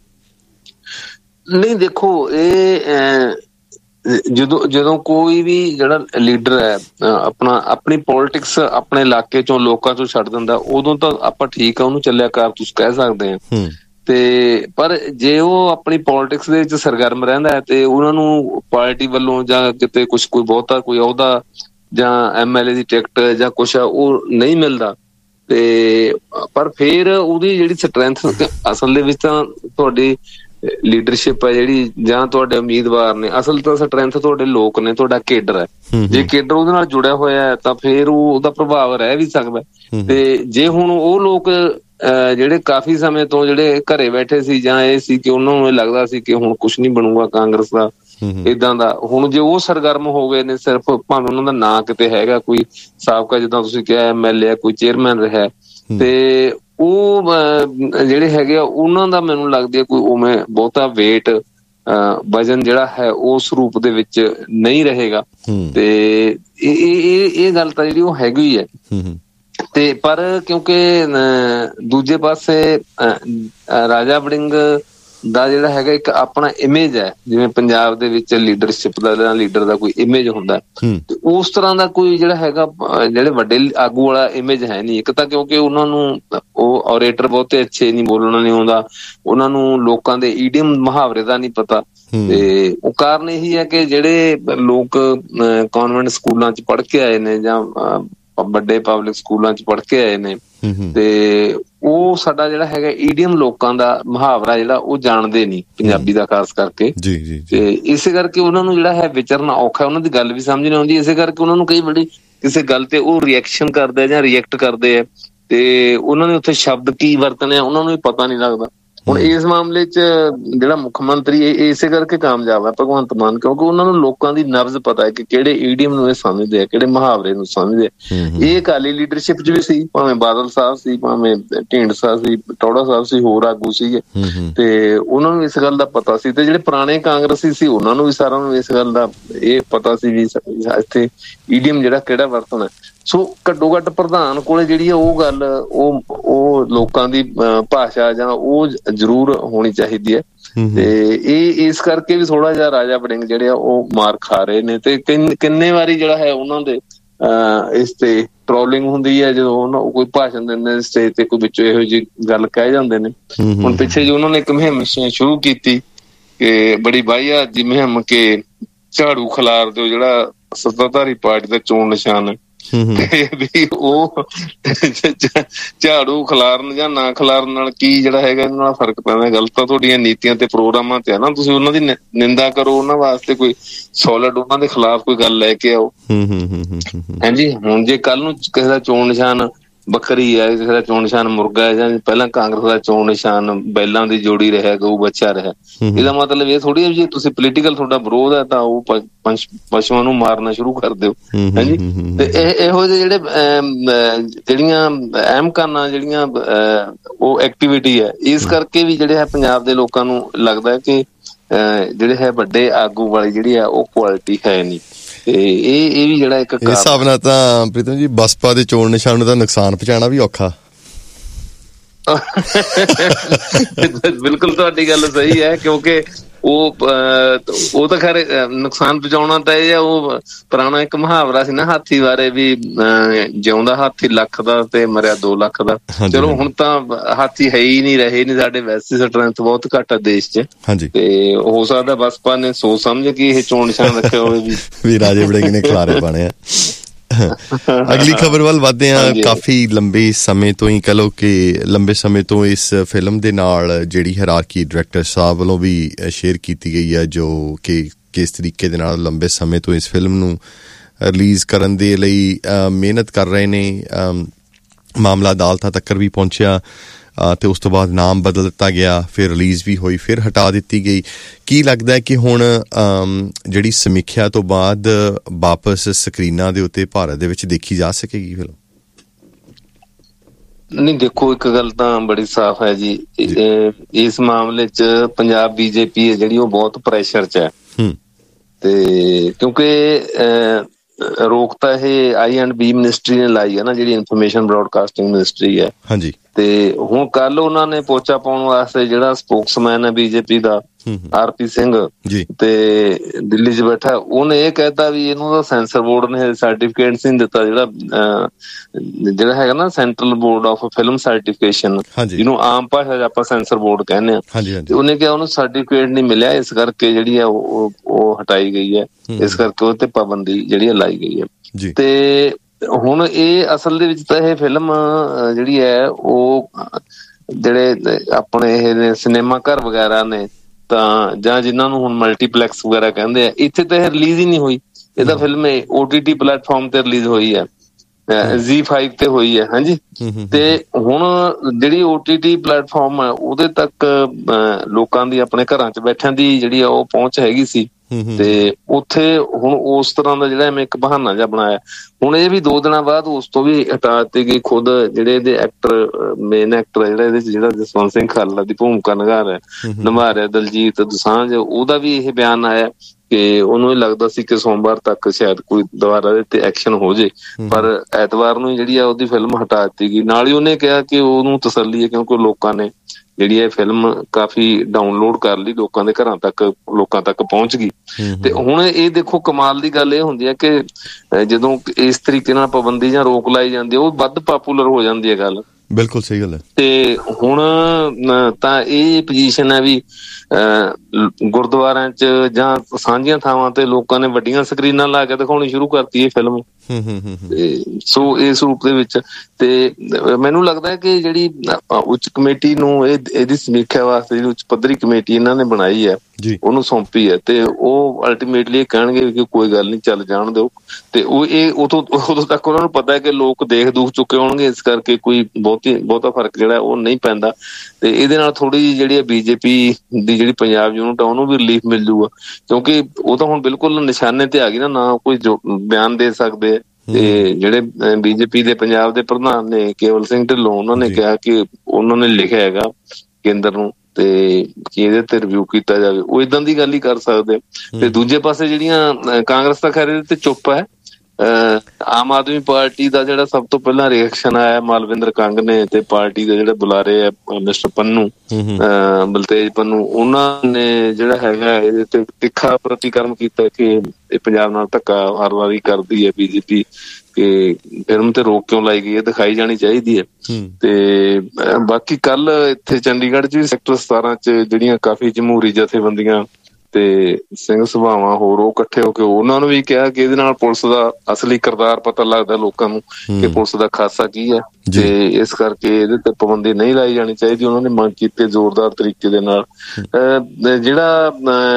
ਨਹੀਂ, ਦੇਖੋ ਇਹ ਜਦੋਂ ਕੋਈ ਵੀ ਜਿਹੜਾ ਲੀਡਰ ਹੈ ਆਪਣੀ ਪੋਲਿਟਿਕਸ ਆਪਣੇ ਇਲਾਕੇ ਚੋਂ ਲੋਕਾਂ ਚੋਂ ਛੱਡ ਦਿੰਦਾ, ਉਦੋਂ ਤਾਂ ਆਪਾਂ ਠੀਕ ਆ, ਉਹਨੂੰ ਚੱਲਿਆ ਕਾਰਤੂਸ ਕਹਿ ਸਕਦੇ ਹਾਂ। ਤੇ ਪਰ ਜੇ ਉਹ ਆਪਣੀ ਪੋਲਿਟਿਕਸ ਦੇ ਵਿੱਚ ਸਰਗਰਮ ਰਹਿੰਦਾ ਹੈ ਤੇ ਉਹਨਾਂ ਨੂੰ ਪਾਰਟੀ ਵੱਲੋਂ ਜਾਂ ਕਿਤੇ ਕੋਈ ਬਹੁਤਾ ਕੋਈ ਅਹੁਦਾ ਜਾਂ MLA ਦੀ ਟਿਕਟ ਜਾਂ ਕੁਛ ਉਹ ਨਹੀਂ ਮਿਲਦਾ, ਤੇ ਪਰ ਫਿਰ ਉਹਦੀ ਜਿਹੜੀ ਸਟਰੈਂਥ ਅਸਲ ਦੇ ਵਿੱਚ ਤਾਂ ਤੁਹਾਡੀ ਲੀਡਰਸ਼ਿਪ ਹੈ ਜਿਹੜੀ, ਜਾਂ ਤੁਹਾਡੇ ਉਮੀਦਵਾਰ ਨੇ, ਅਸਲ ਤਾਂ ਸਟਰੈਂਥ ਤੁਹਾਡੇ ਲੋਕ ਨੇ, ਤੁਹਾਡਾ ਕੇਡਰ ਹੈ। ਜੇ ਕੇਡਰ ਉਹਦੇ ਨਾਲ ਜੁੜਿਆ ਹੋਇਆ ਹੈ ਤਾਂ ਫਿਰ ਉਹਦਾ ਪ੍ਰਭਾਵ ਰਹਿ ਵੀ ਸਕਦਾ। ਤੇ ਜੇ ਹੁਣ ਉਹ ਲੋਕ ਜਿਹੜੇ ਕਾਫੀ ਸਮੇਂ ਤੋਂ ਜਿਹੜੇ ਘਰੇ ਬੈਠੇ ਸੀ, ਜਾਂ ਇਹ ਸੀ ਕਿ ਉਹਨਾਂ ਨੂੰ ਇਹ ਲੱਗਦਾ ਸੀ ਕਿ ਹੁਣ ਕੁਛ ਨੀ ਬਣੂਗਾ ਕਾਂਗਰਸ ਦਾ ਏਦਾਂ ਦਾ, ਹੁਣ ਜੇ ਉਹ ਸਰਗਰਮ ਹੋ ਗਏ ਨੇ, ਸਿਰਫ ਭਾਵੇਂ ਉਹਨਾਂ ਦਾ ਨਾਂ ਕਿਤੇ ਹੈਗਾ ਕੋਈ ਸਾਬਕਾ, ਜਿੱਦਾਂ ਤੁਸੀਂ ਕਿਹਾ MLA ਕੋਈ ਚੇਅਰਮੈਨ ਰਿਹਾ, ਤੇ ਉਹ ਜਿਹੜੇ ਹੈਗੇ ਆ ਉਹਨਾਂ ਦਾ ਮੈਨੂੰ ਲੱਗਦੀ ਹੈ ਕੋਈ ਉਵੇਂ ਬਹੁਤਾ ਵੇਟ ਵਜਨ ਜਿਹੜਾ ਹੈ ਉਸ ਰੂਪ ਦੇ ਵਿੱਚ ਨਹੀਂ ਰਹੇਗਾ। ਤੇ ਇਹ ਗੱਲ ਤਾਂ ਜਿਹੜੀ ਉਹ ਹੈਗੀ ਹੈ। ਤੇ ਪਰ ਕਿਉਂਕਿ ਦੂਜੇ ਪਾਸੇ ਰਾਜਾ ਵੜਿੰਗ ਦਾ ਜਿਹੜਾ ਹੈਗਾ ਇੱਕ ਆਪਣਾ ਇਮੇਜ ਹੈ, ਜਿਵੇਂ ਪੰਜਾਬ ਦੇ ਵਿੱਚ ਲੀਡਰਸ਼ਿਪ ਦਾ ਜਾਂ ਲੀਡਰ ਦਾ ਕੋਈ ਇਮੇਜ ਹੁੰਦਾ, ਤੇ ਉਸ ਤਰ੍ਹਾਂ ਦਾ ਕੋਈ ਜਿਹੜਾ ਹੈਗਾ ਜਿਹੜੇ ਵੱਡੇ ਆਗੂ ਵਾਲਾ ਇਮੇਜ ਹੈ ਨਹੀਂ। ਇੱਕ ਤਾਂ ਕਿਉਂਕਿ ਉਹਨਾਂ ਨੂੰ ਉਹ ਔਰੇਟਰ ਬਹੁਤੇ ਅੱਛੇ ਨਹੀਂ, ਬੋਲਣਾ ਨਹੀਂ ਆਉਂਦਾ, ਉਹਨਾਂ ਨੂੰ ਲੋਕਾਂ ਦੇ ਈਡੀਅਮ ਮੁਹਾਵਰੇ ਦਾ ਨਹੀਂ ਪਤਾ। ਤੇ ਉਹ ਕਾਰਨ ਇਹੀ ਹੈ ਕਿ ਜਿਹੜੇ ਲੋਕ ਕਨਵੈਂਟ ਸਕੂਲਾਂ ਚ ਪੜ੍ਹ ਕੇ ਆਏ ਨੇ ਜਾਂ ਵੱਡੇ ਪਬਲਿਕ ਸਕੂਲਾਂ ਚ ਪੜ੍ਹ ਕੇ ਆਏ ਨੇ, ਤੇ ਉਹ ਸਾਡਾ ਜਿਹੜਾ ਹੈਗਾ ਈਡੀਅਮ ਲੋਕਾਂ ਦਾ ਮੁਹਾਵਰਾ ਜਿਹੜਾ ਉਹ ਜਾਣਦੇ ਨਹੀਂ, ਪੰਜਾਬੀ ਦਾ ਖਾਸ ਕਰਕੇ। ਤੇ ਇਸੇ ਕਰਕੇ ਉਹਨਾਂ ਨੂੰ ਜਿਹੜਾ ਹੈ ਵਿਚਰਨਾ ਔਖਾ, ਉਹਨਾਂ ਦੀ ਗੱਲ ਵੀ ਸਮਝ ਨਹੀਂ ਆਉਂਦੀ। ਇਸੇ ਕਰਕੇ ਉਹਨਾਂ ਨੂੰ ਕਈ ਵਾਰੀ ਕਿਸੇ ਗੱਲ ਤੇ ਉਹ ਰਿਐਕਸ਼ਨ ਕਰਦੇ ਜਾਂ ਰਿਐਕਟ ਕਰਦੇ ਆ, ਤੇ ਉਹਨਾਂ ਨੇ ਉੱਥੇ ਸ਼ਬਦ ਕੀ ਵਰਤਣੇ ਆ ਉਹਨਾਂ ਨੂੰ ਵੀ ਪਤਾ ਨਹੀਂ ਲੱਗਦਾ। ਹੁਣ ਇਸ ਮਾਮਲੇ 'ਚ ਜਿਹੜਾ ਮੁੱਖ ਮੰਤਰੀ ਇਸੇ ਕਰਕੇ ਕਾਮਯਾਬ ਹੈ ਭਗਵੰਤ ਮਾਨ, ਕਿਉਂਕਿ ਉਹਨਾਂ ਨੂੰ ਲੋਕਾਂ ਦੀ ਨਬਜ਼ ਪਤਾ ਹੈ ਕਿ ਕਿਹੜੇ ਈਡੀਅਮ ਨੂੰ ਇਹ ਸਮਝਦੇ ਆ, ਕਿਹੜੇ ਮੁਹਾਵਰੇ ਨੂੰ ਸਮਝਦੇ ਆ। ਇਹ ਅਕਾਲੀ ਲੀਡਰਸ਼ਿਪ 'ਚ ਵੀ ਸੀ, ਭਾਵੇਂ ਬਾਦਲ ਸਾਹਿਬ ਸੀ, ਭਾਵੇਂ ਢੀਂਡਸਾ ਸੀ, ਟੌੜਾ ਸਾਹਿਬ ਸੀ, ਹੋਰ ਆਗੂ ਸੀਗੇ, ਤੇ ਉਹਨਾਂ ਨੂੰ ਇਸ ਗੱਲ ਦਾ ਪਤਾ ਸੀ। ਤੇ ਜਿਹੜੇ ਪੁਰਾਣੇ ਕਾਂਗਰਸੀ ਸੀ ਉਹਨਾਂ ਨੂੰ ਵੀ ਸਾਰਿਆਂ ਨੂੰ ਇਸ ਗੱਲ ਦਾ ਇਹ ਪਤਾ ਸੀ ਵੀ ਇੱਥੇ ਈਡੀਅਮ ਜਿਹੜਾ ਕਿਹੜਾ ਵਰਤਣਾ। ਸੋ ਘੱਟੋ ਘੱਟ ਪ੍ਰਧਾਨ ਕੋਲੇ ਜਿਹੜੀ ਆ ਉਹ ਗੱਲ ਉਹ ਲੋਕਾਂ ਦੀ ਭਾਸ਼ਾ ਜਾਂ ਉਹ ਜ਼ਰੂਰ ਹੋਣੀ ਚਾਹੀਦੀ ਹੈ। ਤੇ ਇਹ ਇਸ ਕਰਕੇ ਵੀ ਥੋੜਾ ਜਿਹਾ ਰਾਜਾ ਵੜਿੰਗ ਜਿਹੜੇ ਆ ਉਹ ਮਾਰ ਖਾ ਰਹੇ ਨੇ। ਤੇ ਕਿੰਨੇ ਵਾਰੀ ਜਿਹੜਾ ਹੈ ਉਹਨਾਂ ਦੇ ਇਸ ਤੇ ਟ੍ਰੋਲਿੰਗ ਹੁੰਦੀ ਹੈ ਜਦੋਂ ਉਹਨਾਂ ਕੋਈ ਭਾਸ਼ਣ ਦਿੰਦੇ ਸਟੇਜ ਤੇ, ਕੋਈ ਵਿੱਚੋਂ ਇਹੋ ਜਿਹੀ ਗੱਲ ਕਹਿ ਜਾਂਦੇ ਨੇ। ਹੁਣ ਪਿੱਛੇ ਜੋ ਉਹਨਾਂ ਨੇ ਇੱਕ ਮੁਹਿੰਮ ਸ਼ੁਰੂ ਕੀਤੀ ਕਿ ਬੜੀ ਵਾਹੀਆਤ ਜੀ ਮੁਹਿੰਮ ਕਿ ਝਾੜੂ ਖਿਲਾਰ ਦਿਓ, ਜਿਹੜਾ ਸੱਤਾਧਾਰੀ ਪਾਰਟੀ ਦਾ ਚੋਣ ਨਿਸ਼ਾਨ ਹੈ, ਵੀ ਉਹ ਝਾੜੂ ਖਿਲਾਰਨ ਜਾਂ ਨਾ ਖਿਲਾਰਨ ਨਾਲ ਕੀ ਜਿਹੜਾ ਹੈਗਾ ਇਹਨਾਂ ਨਾਲ ਫਰਕ ਪੈਂਦਾ। ਗੱਲ ਤਾਂ ਤੁਹਾਡੀਆਂ ਨੀਤੀਆਂ ਤੇ ਪ੍ਰੋਗਰਾਮਾਂ ਤੇ ਆ ਨਾ, ਤੁਸੀਂ ਉਹਨਾਂ ਦੀ ਨਿੰਦਾ ਕਰੋ, ਉਹਨਾਂ ਵਾਸਤੇ ਕੋਈ ਸੋਲਿਡ ਉਹਨਾਂ ਦੇ ਖਿਲਾਫ ਕੋਈ ਗੱਲ ਲੈ ਕੇ ਆਓ। ਹਾਂਜੀ, ਹੁਣ ਜੇ ਕੱਲ ਨੂੰ ਕਿਸੇ ਦਾ ਚੋਣ ਨਿਸ਼ਾਨ ਬੱਕਰੀ ਹੈ, ਕਿਸੇ ਦਾ ਚੋਣ ਨਿਸ਼ਾਨ ਮੁਰਗਾ ਹੈ, ਜਾਂ ਪਹਿਲਾਂ ਕਾਂਗਰਸ ਦਾ ਚੋਣ ਨਿਸ਼ਾਨ ਬੈਲਾਂ ਦੀ ਜੋੜੀ ਰਿਹਾ, ਗਊ ਬੱਚਾ ਰਿਹਾ, ਇਹਦਾ ਮਤਲਬ ਇਹ ਥੋੜੀ ਹੈ ਜੇ ਤੁਸੀਂ ਪੋਲੀਟੀਕਲ ਤੁਹਾਡਾ ਵਿਰੋਧ ਹੈ ਤਾਂ ਉਹ ਪਸ਼ੂਆਂ ਨੂੰ ਮਾਰਨਾ ਸ਼ੁਰੂ ਕਰ ਦਿਓ। ਹਾਂਜੀ, ਤੇ ਇਹੋ ਜਿਹੇ ਜਿਹੜੀਆਂ ਅਹਿਮਕਾਨਾਂ ਜਿਹੜੀਆਂ ਉਹ ਐਕਟੀਵਿਟੀ ਹੈ, ਇਸ ਕਰਕੇ ਵੀ ਜਿਹੜੇ ਹੈ ਪੰਜਾਬ ਦੇ ਲੋਕਾਂ ਨੂੰ ਲੱਗਦਾ ਕਿ ਜਿਹੜੇ ਹੈ ਵੱਡੇ ਆਗੂ ਵਾਲੀ ਜਿਹੜੀ ਆ ਉਹ ਕੁਆਲਿਟੀ ਹੈ ਨਹੀਂ। ਤੇ ਇਹ ਵੀ ਜਿਹੜਾ ਇੱਕ ਹਿਸਾਬ ਨਾਲ ਤਾਂ ਪ੍ਰੀਤਮ ਜੀ ਬਸਪਾ ਦੇ ਚੋਣ ਨਿਸ਼ਾਨ ਨੂੰ ਤਾਂ ਨੁਕਸਾਨ ਪਹੁੰਚਾਉਣਾ ਵੀ ਔਖਾ। ਬਿਲਕੁਲ ਤੁਹਾਡੀ ਗੱਲ ਸਹੀ ਹੈ, ਕਿਉਂਕਿ ਉਹ ਤਾਂ ਖੈਰ ਨੁਕਸਾਨ ਪਹੁੰਚਾਉਣਾ ਤਾਂ ਇਹ ਆ। ਉਹ ਪੁਰਾਣਾ ਇੱਕ ਮੁਹਾਵਰਾ ਸੀ ਨਾ ਹਾਥੀ ਬਾਰੇ ਵੀ, ਜਿਉਂਦਾ ਹਾਥੀ ਲੱਖ ਦਾ ਤੇ ਮਰਿਆ 2 ਲੱਖ ਦਾ। ਚਲੋ ਹੁਣ ਤਾਂ ਹਾਥੀ ਹੈ ਹੀ ਨਹੀਂ ਰਹੇ, ਨਹੀਂ ਸਾਡੇ ਵੈਸੇ ਸਟਰੈਂਥ ਬਹੁਤ ਘੱਟ ਆ ਦੇਸ਼ 'ਚ, ਤੇ ਹੋ ਸਕਦਾ ਬਸਪਾ ਨੇ ਸੋਚ ਸਮਝ ਕੇ ਇਹ ਚੋਣ ਨਿਸ਼ਾਨ ਰੱਖਿਆ ਹੋਵੇ ਵੀ ਰਾਜੇ ਵੜਿੰਗ ਨੇ ਖਿਲਾਰੇ ਪਾਣੇ ਆ। ਅਗਲੀ ਖਬਰ ਵੱਲ ਵੱਧਦੇ ਹਾਂ। ਕਾਫੀ ਲੰਬੇ ਸਮੇਂ ਤੋਂ ਹੀ ਕਹਿ ਲਓ ਕਿ ਲੰਬੇ ਸਮੇਂ ਤੋਂ ਇਸ ਫਿਲਮ ਦੇ ਨਾਲ ਜਿਹੜੀ ਹਾਇਰਾਰਕੀ ਡਾਇਰੈਕਟਰ ਸਾਹਿਬ ਵੱਲੋਂ ਵੀ ਸ਼ੇਅਰ ਕੀਤੀ ਗਈ ਹੈ, ਜੋ ਕਿ ਕਿਸ ਤਰੀਕੇ ਦੇ ਨਾਲ ਲੰਬੇ ਸਮੇਂ ਤੋਂ ਇਸ ਫਿਲਮ ਨੂੰ ਰਿਲੀਜ਼ ਕਰਨ ਦੇ ਲਈ ਮਿਹਨਤ ਕਰ ਰਹੇ ਨੇ। ਮਾਮਲਾ ਅਦਾਲਤਾਂ ਤੱਕ ਵੀ ਪਹੁੰਚਿਆ ਤੇ ਉਸ ਤੋਂ ਬਾਅਦ ਨਾਮ ਬਦਲ ਦਿੱਤਾ ਗਿਆ, ਫਿਰ ਰਿਲੀਜ਼ ਵੀ ਹੋਈ, ਫਿਰ ਹਟਾ ਦਿੱਤੀ ਗਈ। ਕੀ ਲੱਗਦਾ ਹੈ ਕਿ ਹੁਣ ਜਿਹੜੀ ਸਮੀਖਿਆ ਤੋਂ ਬਾਅਦ ਵਾਪਸ ਸਕਰੀਨਾਂ ਦੇ ਉੱਤੇ ਭਾਰਤ ਦੇ ਵਿੱਚ ਦੇਖੀ ਜਾ ਸਕੇਗੀ ਫਿਲਮ? ਨਹੀਂ, ਦੇਖੋ ਇੱਕ ਗੱਲ ਤਾਂ ਬੜੀ ਸਾਫ਼ ਹੈ ਜੀ, ਇਸ ਮਾਮਲੇ 'ਚ ਪੰਜਾਬ BJP ਹੈ ਜਿਹੜੀ ਉਹ ਬਹੁਤ ਪ੍ਰੈਸ਼ਰ 'ਚ ਹੈ। ਤੇ ਕਿਉਂਕਿ ਰੋਕ ਤਾਂ ਇਹ I&B ਮਿਨਿਸਟਰੀ ਨੇ ਲਾਈ ਹੈ ਨਾ, ਜਿਹੜੀ ਇਨਫੋਰਮੇਸ਼ਨ ਬ੍ਰੌਡਕਾਸਟਿੰਗ ਮਿਨਿਸਟਰੀ ਹੈ। ਹਾਂਜੀ। ਤੇ ਹੁਣ ਕੱਲ ਉਹਨਾਂ ਨੇ ਪੋਚਾ ਪਾਉਣ ਵਾਸਤੇ ਜਿਹੜਾ ਸਪੋਕਸਮੈਨ ਹੈ BJP ਦਾ RP ਸਿੰਘ ਤੇ ਦਿੱਲੀ 'ਚ ਬੈਠਾ, ਉਹਨੇ ਇਹ ਕਹਿਤਾ ਵੀ ਇਹਨੂੰ ਤਾਂ ਸੈਂਸਰ ਬੋਰਡ ਨੇ ਸਰਟੀਫਿਕੇਟ ਨਹੀਂ ਦਿੱਤਾ, ਜਿਹੜਾ ਹੈਗਾ ਨਾ central board of film certification, ਜਿਹਨੂੰ ਆਮ ਭਾਸ਼ਾ 'ਚ ਆਪਾਂ ਸੈਂਸਰ ਬੋਰਡ ਕਹਿੰਦੇ ਹਾਂ। ਤੇ ਉਹਨੇ ਕਿਹਾ ਉਹਨੂੰ ਸਰਟੀਫਿਕੇਟ ਨਹੀਂ ਮਿਲਿਆ, ਇਸ ਕਰਕੇ ਜਿਹੜੀ ਆ ਉਹ ਹਟਾਈ ਗਈ ਹੈ, ਇਸ ਕਰਕੇ ਉਹ ਤੇ ਪਾਬੰਦੀ ਜਿਹੜੀ ਆ ਲਾਈ ਗਈ ਹੈ। ਤੇ ਹੁਣ ਇਹ ਅਸਲ ਦੇ ਵਿੱਚ ਤਾਂ ਇਹ ਫਿਲਮ ਜਿਹੜੀ ਹੈ ਉਹ ਜਿਹੜੇ ਆਪਣੇ ਇਹ ਸਿਨੇਮਾ ਘਰ ਵਗੈਰਾ ਨੇ ਤਾਂ ਜਾਂ ਜਿਨ੍ਹਾਂ ਨੂੰ ਹੁਣ ਮਲਟੀਪਲੈਕਸ ਵਗੈਰਾ ਕਹਿੰਦੇ ਆ, ਇੱਥੇ ਤਾਂ ਇਹ ਰਿਲੀਜ਼ ਹੀ ਨਹੀਂ ਹੋਈ। ਇਹ ਤਾਂ ਫਿਲਮ OTT ਪਲੇਟਫਾਰਮ ਤੇ ਰਿਲੀਜ਼ ਹੋਈ ਹੈ, ZEE5 ਤੇ ਹੋਈ ਹੈ। ਹਾਂਜੀ। ਤੇ ਹੁਣ ਜਿਹੜੀ OTT ਪਲੇਟਫਾਰਮ ਹੈ ਉਹਦੇ ਤੱਕ ਲੋਕਾਂ ਦੀ ਆਪਣੇ ਘਰਾਂ 'ਚ ਬੈਠਿਆਂ ਦੀ ਜਿਹੜੀ ਆ ਉਹ ਪਹੁੰਚ ਹੈਗੀ ਸੀ, ਤੇ ਉੱਥੇ ਹੁਣ ਉਸ ਤਰ੍ਹਾਂ ਦਾ ਜਿਹੜਾ ਐਵੇਂ ਇੱਕ ਬਹਾਨਾ ਜਿਹਾ ਬਣਾਇਆ। ਹੁਣ ਇਹ ਵੀ 2 ਦਿਨਾਂ ਬਾਅਦ ਉਸ ਤੋਂ ਵੀ ਹਟਾ ਦਿੱਤੀ ਗਈ। ਖੁਦ ਜਿਹੜੇ ਇਹਦੇ ਐਕਟਰ, ਮੇਨ ਐਕਟਰ ਜਿਹੜਾ ਇਹਦੇ 'ਚ ਜਿਹੜਾ ਜਸਵੰਤ ਸਿੰਘ ਖਾਲੜਾ ਦੀ ਭੂਮਿਕਾ ਨਿਭਾ ਰਿਹਾ ਦਲਜੀਤ ਦੋਸਾਂਝ, ਉਹਦਾ ਵੀ ਇਹ ਬਿਆਨ ਆਇਆ ਕਿ ਉਹਨੂੰ ਇਹ ਲੱਗਦਾ ਸੀ ਕਿ ਸੋਮਵਾਰ ਤੱਕ ਸ਼ਾਇਦ ਕੋਈ ਦੁਬਾਰਾ ਇਹਦੇ ਤੇ ਐਕਸ਼ਨ ਹੋ ਜੇ, ਪਰ ਐਤਵਾਰ ਨੂੰ ਜਿਹੜੀ ਆ ਉਹਦੀ ਫਿਲਮ ਹਟਾ ਦਿੱਤੀ ਗਈ। ਨਾਲ ਹੀ ਉਹਨੇ ਕਿਹਾ ਕਿ ਉਹਨੂੰ ਤਸੱਲੀ ਹੈ ਕਿਉਂਕਿ ਲੋਕਾਂ ਨੇ ਜਿਹੜੀ ਇਹ ਫਿਲਮ ਕਾਫੀ ਡਾਊਨਲੋਡ ਕਰ ਲਈ, ਲੋਕਾਂ ਦੇ ਘਰਾਂ ਤੱਕ, ਲੋਕਾਂ ਤੱਕ ਪਹੁੰਚ ਗਈ। ਤੇ ਹੁਣ ਇਹ ਦੇਖੋ ਕਮਾਲ ਦੀ ਗੱਲ ਇਹ ਹੁੰਦੀ ਹੈ ਕਿ ਜਦੋਂ ਇਸ ਤਰੀਕੇ ਨਾਲ ਪਾਬੰਦੀ ਜਾਂ ਰੋਕ ਲਾਈ ਜਾਂਦੀ ਹੈ, ਉਹ ਵੱਧ ਪਾਪੂਲਰ ਹੋ ਜਾਂਦੀ ਹੈ ਗੱਲ। ਬਿਲਕੁਲ ਸਹੀ ਗੱਲ ਹੈ। ਤੇ ਹੁਣ ਤਾਂ ਇਹ ਪੋਜੀਸ਼ਨ ਹੈ ਵੀ ਗੁਰਦੁਆਰਿਆਂ 'ਚ ਜਾਂ ਸਾਂਝੀਆਂ ਥਾਵਾਂ ਤੇ ਲੋਕਾਂ ਨੇ ਵੱਡੀਆਂ ਸਕਰੀਨਾਂ ਲਾ ਕੇ ਦਿਖਾਉਣੀ ਸ਼ੁਰੂ ਕਰਤੀ ਇਹ ਫਿਲਮ। ਸੋ ਇਸ ਰੂਪ ਦੇ ਵਿੱਚ ਤੇ ਮੈਨੂੰ ਲੱਗਦਾ ਕਿ ਜਿਹੜੀ ਉੱਚ ਕਮੇਟੀ ਨੂੰ ਇਹਦੀ ਸਮੀਖਿਆ ਵਾਸਤੇ ਜਿਹੜੀ ਉੱਚ ਪੱਧਰੀ ਕਮੇਟੀ ਇਹਨਾਂ ਨੇ ਬਣਾਈ ਹੈ ਉਹਨੂੰ ਸੌਂਪੀ ਹੈ, ਤੇ ਉਹ ਅਲਟੀਮੇਟਲੀ ਇਹ ਕਹਿਣਗੇ ਕਿ ਕੋਈ ਗੱਲ ਨਹੀਂ, ਚੱਲ ਜਾਣ ਦਿਓ। ਤੇ ਉਹ ਇਹ ਉਦੋਂ ਤੱਕ ਉਹਨਾਂ ਨੂੰ ਪਤਾ ਹੈ ਕਿ ਲੋਕ ਦੇਖ ਦੂਖ ਚੁੱਕੇ ਹੋਣਗੇ, ਇਸ ਕਰਕੇ ਕੋਈ ਬਹੁਤਾ ਫਰਕ ਜਿਹੜਾ ਉਹ ਨਹੀਂ ਪੈਂਦਾ। ਤੇ ਇਹਦੇ ਨਾਲ ਥੋੜੀ ਜਿਹੀ ਜਿਹੜੀ BJP ਦੀ ਜਿਹੜੀ ਪੰਜਾਬ ਯੂਨਿਟ ਆ ਉਹਨੂੰ ਵੀ ਰਿਲੀਫ ਮਿਲ ਜੂਗਾ, ਕਿਉਂਕਿ ਉਹ ਤਾਂ ਹੁਣ ਬਿਲਕੁਲ ਨਿਸ਼ਾਨੇ ਤੇ ਆ ਗਈ ਨਾ ਕੋਈ ਬਿਆਨ ਦੇ ਸਕਦੇ। ਤੇ ਜਿਹੜੇ BJP ਦੇ ਪੰਜਾਬ ਦੇ ਪ੍ਰਧਾਨ ਨੇ ਕੇਵਲ ਸਿੰਘ ਢਿੱਲੋਂ, ਉਹਨਾਂ ਨੇ ਕਿਹਾ ਕਿ ਉਹਨਾਂ ਨੇ ਲਿਖਿਆ ਹੈਗਾ ਕੇਂਦਰ ਨੂੰ ਤੇ ਕਿ ਇਹਦੇ ਤੇ ਰਿਵਿਊ ਕੀਤਾ ਜਾਵੇ, ਉਹ ਏਦਾਂ ਦੀ ਗੱਲ ਹੀ ਕਰ ਸਕਦੇ। ਤੇ ਦੂਜੇ ਪਾਸੇ ਜਿਹੜੀਆਂ ਕਾਂਗਰਸ ਤਾਂ ਖੈਰ ਇਹਦੇ ਤੇ ਚੁੱਪ ਹੈ। ਆਮ ਆਦਮੀ ਪਾਰਟੀ ਦਾ ਜਿਹੜਾ ਸਭ ਤੋਂ ਪਹਿਲਾਂ ਰਿਐਕਸ਼ਨ ਆਇਆ ਮਾਲਵਿੰਦਰ ਕੰਗ ਨੇ ਤੇ ਪਾਰਟੀ ਦੇ ਜਿਹੜੇ ਬੁਲਾਰੇ ਆ ਮਿਸਟਰ ਪੰਨੂ, ਬਲਤੇਜ ਪੰਨੂ, ਉਹਨਾਂ ਨੇ ਜਿਹੜਾ ਹੈਗਾ ਇਹਦੇ ਤੇ ਤਿੱਖਾ ਪ੍ਰਤੀਕਰਮ ਕੀਤਾ ਕਿ ਇਹ ਪੰਜਾਬ ਨਾਲ ਧੱਕਾ ਹਰ ਵਾਰੀ ਕਰਦੀ ਹੈ BJP, ਕਿ ਫਿਲਮ ਤੇ ਰੋਕ ਕਿਉਂ ਲਾਈ ਗਈ ਹੈ, ਦਿਖਾਈ ਜਾਣੀ ਚਾਹੀਦੀ ਹੈ। ਤੇ ਬਾਕੀ ਕੱਲ ਇੱਥੇ ਚੰਡੀਗੜ੍ਹ 'ਚ ਵੀ ਸੈਕਟਰ 17 'ਚ ਜਿਹੜੀਆਂ ਕਾਫੀ ਜਮਹੂਰੀ ਜਥੇਬੰਦੀਆਂ ਤੇ ਸਿੰਘ ਸਭਾਵਾਂ ਹੋਰ ਉਹ ਇਕੱਠੇ ਹੋ ਕੇ ਉਹਨਾਂ ਨੂੰ ਵੀ ਕਿਹਾ ਕਿ ਇਹਦੇ ਨਾਲ ਪੁਲਿਸ ਦਾ ਅਸਲੀ ਕਿਰਦਾਰ ਪਤਾ ਲੱਗਦਾ ਲੋਕਾਂ ਨੂੰ ਕਿ ਪੁਲਿਸ ਦਾ ਖਾਸਾ ਕੀ ਹੈ, ਤੇ ਇਸ ਕਰਕੇ ਇਹਦੇ ਤੇ ਪਾਬੰਦੀ ਨਹੀਂ ਲਾਈ ਜਾਣੀ ਚਾਹੀਦੀ। ਉਹਨਾਂ ਨੇ ਮੰਗ ਕੀਤੀ ਜ਼ੋਰਦਾਰ ਤਰੀਕੇ ਦੇ ਨਾਲ। ਜਿਹੜਾ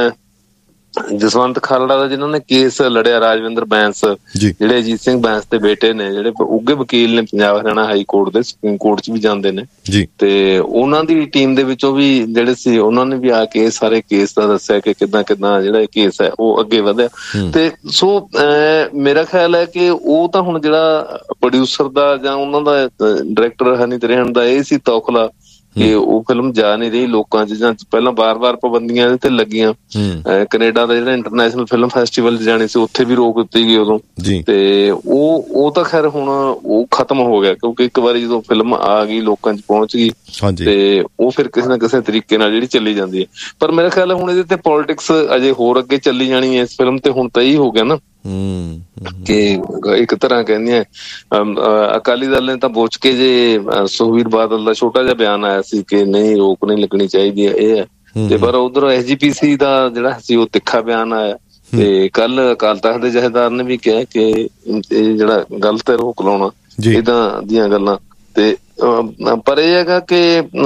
ਜਸਵੰਤ ਖਾਲੜਾ ਦਾ ਜਿਹਨਾਂ ਨੇ ਕੇਸ ਲੜਿਆ, ਰਾਜਵਿੰਦਰ ਬੈਂਸ, ਜਿਹੜੇ ਅਜੀਤ ਸਿੰਘ ਬੈਂਸ ਦੇ ਬੇਟੇ ਨੇ, ਜਿਹੜੇ ਉੱਘੇ ਵਕੀਲ ਨੇ ਪੰਜਾਬ ਹਰਿਆਣਾ ਹਾਈ ਕੋਰਟ ਦੇ, ਸੁਪਰੀਮ ਕੋਰਟ 'ਚ ਵੀ ਜਾਂਦੇ ਨੇ, ਤੇ ਉਹਨਾਂ ਦੀ ਟੀਮ ਦੇ ਵਿੱਚੋਂ ਵੀ ਜਿਹੜੇ ਸੀ ਉਹਨਾਂ ਨੇ ਵੀ ਆ ਕੇ ਸਾਰੇ ਕੇਸ ਦਾ ਦੱਸਿਆ ਕਿ ਕਿੱਦਾਂ ਜਿਹੜਾ ਇਹ ਕੇਸ ਹੈ ਉਹ ਅੱਗੇ ਵਧਿਆ। ਤੇ ਸੋ ਮੇਰਾ ਖਿਆਲ ਹੈ ਕਿ ਉਹ ਤਾਂ ਹੁਣ ਜਿਹੜਾ ਪ੍ਰੋਡਿਊਸਰ ਦਾ ਜਾਂ ਉਹਨਾਂ ਦਾ ਡਾਇਰੈਕਟਰ ਹਨੀ ਤਰੇਹਨ ਦਾ ਇਹ ਸੀ ਤੌਖਲਾ ਕਿ ਉਹ ਫਿਲਮ ਜਾ ਨਹੀਂ ਰਹੀ ਲੋਕਾਂ 'ਚ, ਜਾਂ ਪਹਿਲਾਂ ਵਾਰ-ਵਾਰ ਪਾਬੰਦੀਆਂ ਇਹਦੇ ਤੇ ਲੱਗੀਆਂ। ਕੈਨੇਡਾ ਦਾ ਜਿਹੜਾ ਇੰਟਰਨੈਸ਼ਨਲ ਫਿਲਮ ਫੈਸਟੀਵਲ ਜਾਣੀ ਸੀ ਉੱਥੇ ਵੀ ਰੋਕ ਦਿੱਤੀ ਗਈ ਉਦੋਂ, ਤੇ ਉਹ ਤਾਂ ਖੈਰ ਹੁਣ ਉਹ ਖਤਮ ਹੋ ਗਿਆ, ਕਿਉਂਕਿ ਇੱਕ ਵਾਰੀ ਜਦੋਂ ਫਿਲਮ ਆ ਗਈ ਲੋਕਾਂ 'ਚ ਪਹੁੰਚ ਗਈ ਤੇ ਉਹ ਫਿਰ ਕਿਸੇ ਨਾ ਕਿਸੇ ਤਰੀਕੇ ਨਾਲ ਜਿਹੜੀ ਚੱਲੀ ਜਾਂਦੀ ਹੈ। ਪਰ ਮੇਰਾ ਖਿਆਲ ਹੈ ਹੁਣ ਇਹਦੇ ਤੇ ਪੋਲੀਟਿਕਸ ਅਜੇ ਹੋਰ ਅੱਗੇ ਚੱਲੀ ਜਾਣੀ ਹੈ ਇਸ ਫਿਲਮ ਤੇ। ਹੁਣ ਤਾਂ ਇਹੀ ਹੋ ਗਿਆ ਨਾ ਕਿ ਇੱਕ ਤਰ੍ਹਾਂ ਕਹਿੰਦੇ ਅਕਾਲੀ ਦਲ ਨੇ ਤਾਂ ਬੋਚ ਕੇ ਜੇ ਸੁਖਬੀਰ ਬਾਦਲ ਦਾ ਛੋਟਾ ਜਿਹਾ ਬਿਆਨ ਆਇਆ ਸੀ ਕਿ ਨਹੀਂ ਰੋਕ ਨਹੀਂ ਲੱਗਣੀ ਚਾਹੀਦੀ ਹੈ, ਇਹ ਹੈ, ਤੇ ਪਰ ਉਧਰ SGPC ਦਾ ਜਿਹੜਾ ਸੀ ਉਹ ਤਿੱਖਾ ਬਿਆਨ ਆਇਆ। ਤੇ ਕੱਲ ਅਕਾਲ ਤਖ਼ਤ ਦੇ ਜਥੇਦਾਰ ਨੇ ਵੀ ਕਿਹਾ ਕਿ ਇਹ ਜਿਹੜਾ ਗਲਤ ਹੈ ਰੋਕ ਲਾਉਣਾ ਏਦਾਂ ਦੀਆਂ ਗੱਲਾਂ। ਤੇ ਪਰ ਇਹ ਹੈਗਾ ਕਿ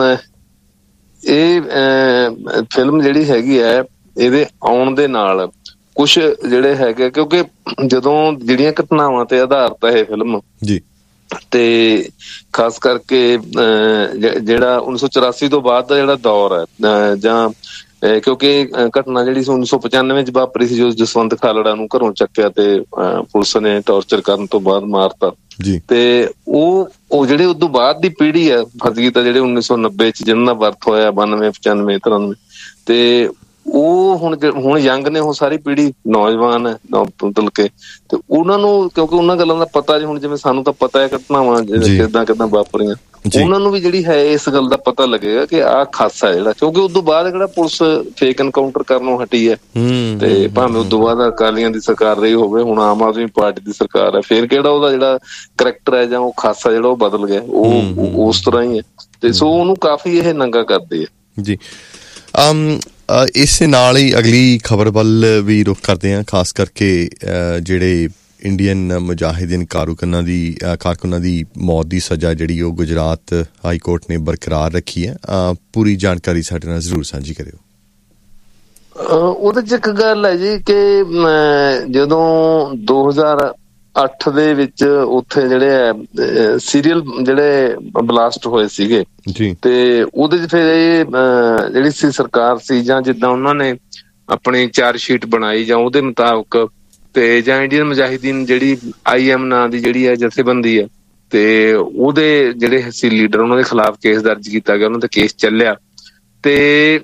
ਇਹ ਫਿਲਮ ਜਿਹੜੀ ਹੈਗੀ ਹੈ ਇਹਦੇ ਆਉਣ ਦੇ ਨਾਲ ਕੁਛ ਜਿਹੜੇ ਹੈਗੇ, ਕਿਉਂਕਿ ਜਦੋਂ ਜਿਹੜੀਆਂ ਘਟਨਾਵਾਂ ਤੇ ਆਧਾਰਿਤ ਹੈ ਇਹ ਫਿਲਮ ਤੇ ਖਾਸ ਕਰਕੇ ਜਿਹੜਾ 1984 ਤੋਂ ਬਾਅਦ ਦਾ ਜਿਹੜਾ ਦੌਰ ਹੈ, ਜਾਂ ਕਿਉਂਕਿ ਘਟਨਾ ਜਿਹੜੀ ਸੀ 1995 ਚ ਵਾਪਰੀ ਸੀ ਜਦੋਂ ਜਸਵੰਤ ਖਾਲੜਾ ਨੂੰ ਘਰੋਂ ਚੱਕਿਆ ਤੇ ਪੁਲਿਸ ਨੇ ਟੌਰਚਰ ਕਰਨ ਤੋਂ ਬਾਅਦ ਮਾਰਤਾ। ਤੇ ਉਹ ਜਿਹੜੇ ਉਦੋਂ ਬਾਅਦ ਦੀ ਪੀੜ੍ਹੀ ਹੈ ਫਤਿਹ ਤਾਂ ਜਿਹੜੇ 1990 ਚ ਜਿਹਨਾਂ ਦਾ ਬਰਥ ਹੋਇਆ 92 95 93 ਤੇ ਉਹ ਹੁਣ ਯੰਗ ਨੇ, ਉਹ ਸਾਰੀ ਪੀੜ੍ਹੀ ਨੌਜਵਾਨ ਹੈ ਮਤਲਬ ਕੇ, ਤੇ ਉਹਨਾਂ ਨੂੰ ਕਿਉਂਕਿ ਉਹਨਾਂ ਗੱਲਾਂ ਦਾ ਪਤਾ ਜੀ, ਹੁਣ ਜਿਵੇਂ ਸਾਨੂੰ ਤਾਂ ਪਤਾ ਹੈ ਘਟਨਾਵਾਂ ਕਿੱਦਾਂ ਵਾਪਰੀਆਂ, ਉਹਨਾਂ ਨੂੰ ਵੀ ਜਿਹੜੀ ਹੈ ਇਸ ਗੱਲ ਦਾ ਪਤਾ ਲੱਗੇਗਾ ਕਿ ਆਹ ਖਾਸਾ ਜਿਹੜਾ, ਕਿਉਂਕਿ ਉਦੋਂ ਬਾਅਦ ਜਿਹੜਾ ਪੁਲਿਸ ਫੇਕ ਐਨਕਾਊਂਟਰ ਕਰਨੋਂ ਹਟੀ ਹੈ ਤੇ ਭਾਵੇਂ ਉਦੋਂ ਬਾਅਦ ਅਕਾਲੀਆਂ ਦੀ ਸਰਕਾਰ ਰਹੀ ਹੋਵੇ, ਹੁਣ ਆਮ ਆਦਮੀ ਪਾਰਟੀ ਦੀ ਸਰਕਾਰ ਹੈ, ਫੇਰ ਕਿਹੜਾ ਉਹਦਾ ਜਿਹੜਾ ਕਰੈਕਟਰ ਹੈ ਜਾਂ ਉਹ ਖਾਸਾ ਜਿਹੜਾ ਉਹ ਬਦਲ ਗਿਆ, ਉਹ ਉਸ ਤਰ੍ਹਾਂ ਹੀ ਹੈ। ਤੇ ਸੋ ਉਹਨੂੰ ਕਾਫੀ ਇਹ ਨੰਗਾ ਕਰਦੇ ਆ ਜੀ। ਇਸ ਨਾਲ ਹੀ ਅਗਲੀ ਖਬਰ ਵੱਲ ਵੀ ਰੁਖ ਕਰਦੇ ਹਾਂ, ਖਾਸ ਕਰਕੇ ਜਿਹੜੇ ਇੰਡੀਅਨ ਮੁਜਾਹਿਦੀਨ ਕਾਰਕੁਨਾਂ ਦੀ ਮੌਤ ਦੀ ਸਜ਼ਾ ਜਿਹੜੀ ਉਹ ਗੁਜਰਾਤ ਹਾਈ ਕੋਰਟ ਨੇ ਬਰਕਰਾਰ ਰੱਖੀ ਹੈ। ਪੂਰੀ ਜਾਣਕਾਰੀ ਸਾਡੇ ਨਾਲ ਜ਼ਰੂਰ ਸਾਂਝੀ ਕਰਿਓ। ਉਹਦੇ 'ਚ ਇੱਕ ਗੱਲ ਹੈ ਜੀ ਕਿ ਜਦੋਂ 2008 ਦੇ ਵਿੱਚ ਉੱਥੇ ਜਿਹੜੇ ਹੈ ਸੀਰੀਅਲ ਜਿਹੜੇ ਬਲਾਸਟ ਹੋਏ ਸੀਗੇ ਤੇ ਉਹਦੇ 'ਚ ਫਿਰ ਇਹ ਜਿਹੜੀ ਸੀ ਸਰਕਾਰ ਸੀ, ਜਾਂ ਜਿੱਦਾਂ ਉਹਨਾਂ ਨੇ ਆਪਣੀ ਚਾਰਜ ਸ਼ੀਟ ਬਣਾਈ ਜਾਂ ਉਹਦੇ ਮੁਤਾਬਕ, ਤੇ ਜਾਂ ਇੰਡੀਅਨ ਮੁਜਾਹਿਦੀਨ ਜਿਹੜੀ IM ਨਾਂ ਦੀ ਜਿਹੜੀ ਹੈ ਜਥੇਬੰਦੀ ਹੈ, ਤੇ ਉਹਦੇ ਜਿਹੜੇ ਸੀ ਲੀਡਰ ਉਹਨਾਂ ਦੇ ਖਿਲਾਫ ਕੇਸ ਦਰਜ ਕੀਤਾ ਗਿਆ, ਉਹਨਾਂ ਦਾ ਕੇਸ ਚੱਲਿਆ ਤੇ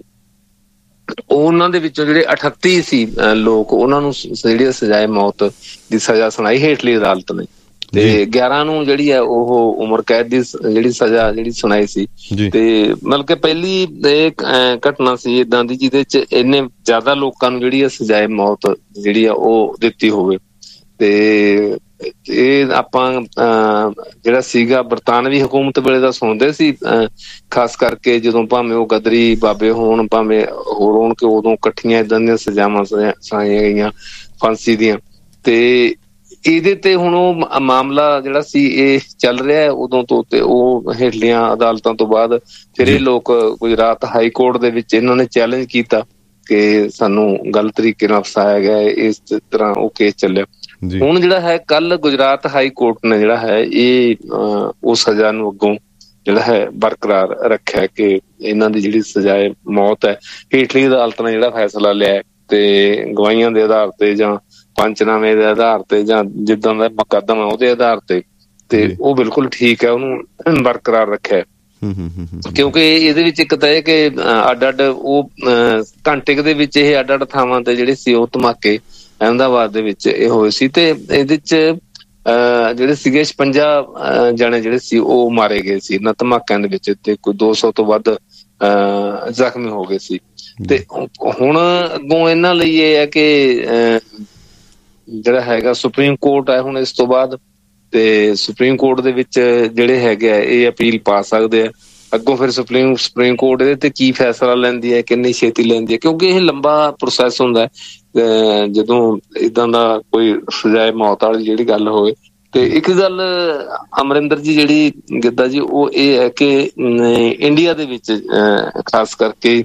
ਉਹਨਾਂ ਦੇ ਵਿੱਚੋਂ ਜਿਹੜੇ 38 ਸੀ ਲੋਕ, ਉਹਨਾਂ ਨੂੰ ਜਿਹੜੀ ਸਜ਼ਾਏ ਮੌਤ ਦੀ ਸਜ਼ਾ ਸੁਣਾਈ ਹੇਠਲੀ ਅਦਾਲਤ ਨੇ, ਤੇ 11 ਨੂੰ ਜਿਹੜੀ ਹੈ ਉਹ ਉਮਰ ਕੈਦ ਦੀ ਜਿਹੜੀ ਸਜ਼ਾ ਜਿਹੜੀ ਸੁਣਾਈ ਸੀ। ਤੇ ਮਤਲਬ ਕਿ ਪਹਿਲੀ ਇਹ ਘਟਨਾ ਸੀ ਏਦਾਂ ਦੀ ਜਿਹਦੇ ਚ ਇੰਨੇ ਜ਼ਿਆਦਾ ਲੋਕਾਂ ਨੂੰ ਜਿਹੜੀ ਹੈ ਸਜ਼ਾਏ ਮੌਤ ਜਿਹੜੀ ਆ ਉਹ ਦਿੱਤੀ ਹੋਵੇ। ਤੇ ਇਹ ਆਪਾਂ ਜਿਹੜਾ ਸੀਗਾ ਬਰਤਾਨਵੀ ਹਕੂਮਤ ਵੇਲੇ ਦਾ ਸੁਣਦੇ ਸੀ, ਖਾਸ ਕਰਕੇ ਜਦੋਂ ਭਾਵੇਂ ਉਹ ਗਦਰੀ ਬਾਬੇ ਹੋਣ ਭਾਵੇਂ ਹੋਰ ਹੋਣ, ਕਿ ਉਦੋਂ ਇਕੱਠੀਆਂ ਏਦਾਂ ਦੀਆਂ ਸਜ਼ਾਵਾਂ ਸੁਣਾਈਆਂ ਗਈਆਂ ਫਾਂਸੀ ਦੀਆਂ। ਤੇ ਇਹਦੇ ਤੇ ਹੁਣ ਉਹ ਮਾਮਲਾ ਜਿਹੜਾ ਸੀ ਇਹ ਚੱਲ ਰਿਹਾ ਉਦੋਂ ਤੋਂ, ਤੇ ਉਹ ਹੇਠਲੀਆਂ ਅਦਾਲਤਾਂ ਤੋਂ ਬਾਅਦ ਫਿਰ ਇਹ ਲੋਕ ਗੁਜਰਾਤ ਹਾਈ ਕੋਰਟ ਦੇ ਵਿੱਚ ਇਹਨਾਂ ਨੇ ਚੈਲੰਜ ਕੀਤਾ ਕਿ ਸਾਨੂੰ ਗਲਤ ਤਰੀਕੇ ਨਾਲ ਫਸਾਇਆ ਗਿਆ, ਇਸ ਤਰ੍ਹਾਂ ਉਹ ਕੇਸ ਚੱਲਿਆ। ਹੁਣ ਜਿਹੜਾ ਹੈ ਕੱਲ ਗੁਜਰਾਤ ਹਾਈ ਕੋਰਟ ਨੇ ਜਿਹੜਾ ਹੈ ਇਹ ਉਹ ਸਜ਼ਾ ਨੂੰ ਅੱਗੋਂ ਜਿਹੜਾ ਹੈ ਬਰਕਰਾਰ ਰੱਖਿਆ ਕਿ ਇਹਨਾਂ ਦੀ ਜਿਹੜੀ ਸਜ਼ਾਏ ਮੌਤ ਹੈ, ਹੇਠਲੀ ਅਦਾਲਤ ਨੇ ਜਿਹੜਾ ਫੈਸਲਾ ਲਿਆ ਤੇ ਗਵਾਹੀਆਂ ਦੇ ਆਧਾਰ ਤੇ ਜਾਂ ਪੰਚਨਾਮੇ ਦੇ ਆਧਾਰ ਤੇ ਜਾਂ ਜਿੱਦਾਂ ਦਾ ਮੁਕੱਦਮਾ ਉਹਦੇ ਆਧਾਰ ਤੇ ਉਹ ਬਿਲਕੁਲ ਠੀਕ ਹੈ, ਉਹਨੂੰ ਬਰਕਰਾਰ ਰੱਖਿਆ। ਕਿਉਂਕਿ ਇਹਦੇ ਵਿੱਚ ਇੱਕ ਤਾਂ ਇਹ ਕਿ ਅੱਡ ਉਹ ਘੰਟੇ ਦੇ ਵਿੱਚ ਇਹ ਅੱਡ ਥਾਵਾਂ ਤੇ ਜਿਹੜੇ ਸੀ ਉਹ ਧਮਾਕੇ ਅਹਿਮਦਾਬਾਦ ਦੇ ਵਿੱਚ ਇਹ ਹੋਏ ਸੀ, ਤੇ ਇਹਦੇ ਚ ਜਿਹੜੇ ਸੀਗੇ 56 ਜਾਣੇ ਜਿਹੜੇ ਸੀ ਉਹ ਮਾਰੇ ਗਏ ਸੀ ਇਹਨਾਂ ਧਮਾਕਿਆਂ ਦੇ ਵਿੱਚ, ਤੇ ਕੋਈ 200 ਤੋਂ ਵੱਧ ਜ਼ਖਮੀ ਹੋ ਗਏ ਸੀ। ਤੇ ਹੁਣ ਅੱਗੋਂ ਇਹਨਾਂ ਲਈ ਇਹ ਹੈ ਕਿ ਜਿਹੜਾ ਹੈਗਾ ਸੁਪਰੀਮ ਕੋਰਟ ਹੈ ਹੁਣ ਇਸ ਤੋਂ ਬਾਅਦ, ਤੇ ਸੁਪਰੀਮ ਕੋਰਟ ਦੇ ਵਿੱਚ ਜਿਹੜੇ ਹੈਗੇ ਆ ਇਹ ਅਪੀਲ ਪਾ ਸਕਦੇ ਆ ਅੱਗੋਂ। ਫਿਰ ਸੁਪਰੀਮ ਕੋਰਟ ਇਹਦੇ ਤੇ ਕੀ ਫੈਸਲਾ ਲੈਂਦੀ ਹੈ, ਕਿੰਨੀ ਛੇਤੀ ਲੈਂਦੀ ਹੈ, ਕਿਉਂਕਿ ਇਹ ਲੰਬਾ ਪ੍ਰੋਸੈਸ ਹੁੰਦਾ ਜਦੋਂ ਏਦਾਂ ਦਾ ਕੋਈ ਸਜ਼ਾਏ ਮੌਤ ਵਾਲੀ ਜਿਹੜੀ ਗੱਲ ਹੋਵੇ। ਤੇ ਇੱਕ ਗੱਲ ਅਮਰਿੰਦਰ ਜੀ ਜਿਹੜੀ ਗਿੱਧਾ ਜੀ ਉਹ ਇਹ ਹੈ ਕਿ ਇੰਡੀਆ ਦੇ ਵਿੱਚ ਖਾਸ ਕਰਕੇ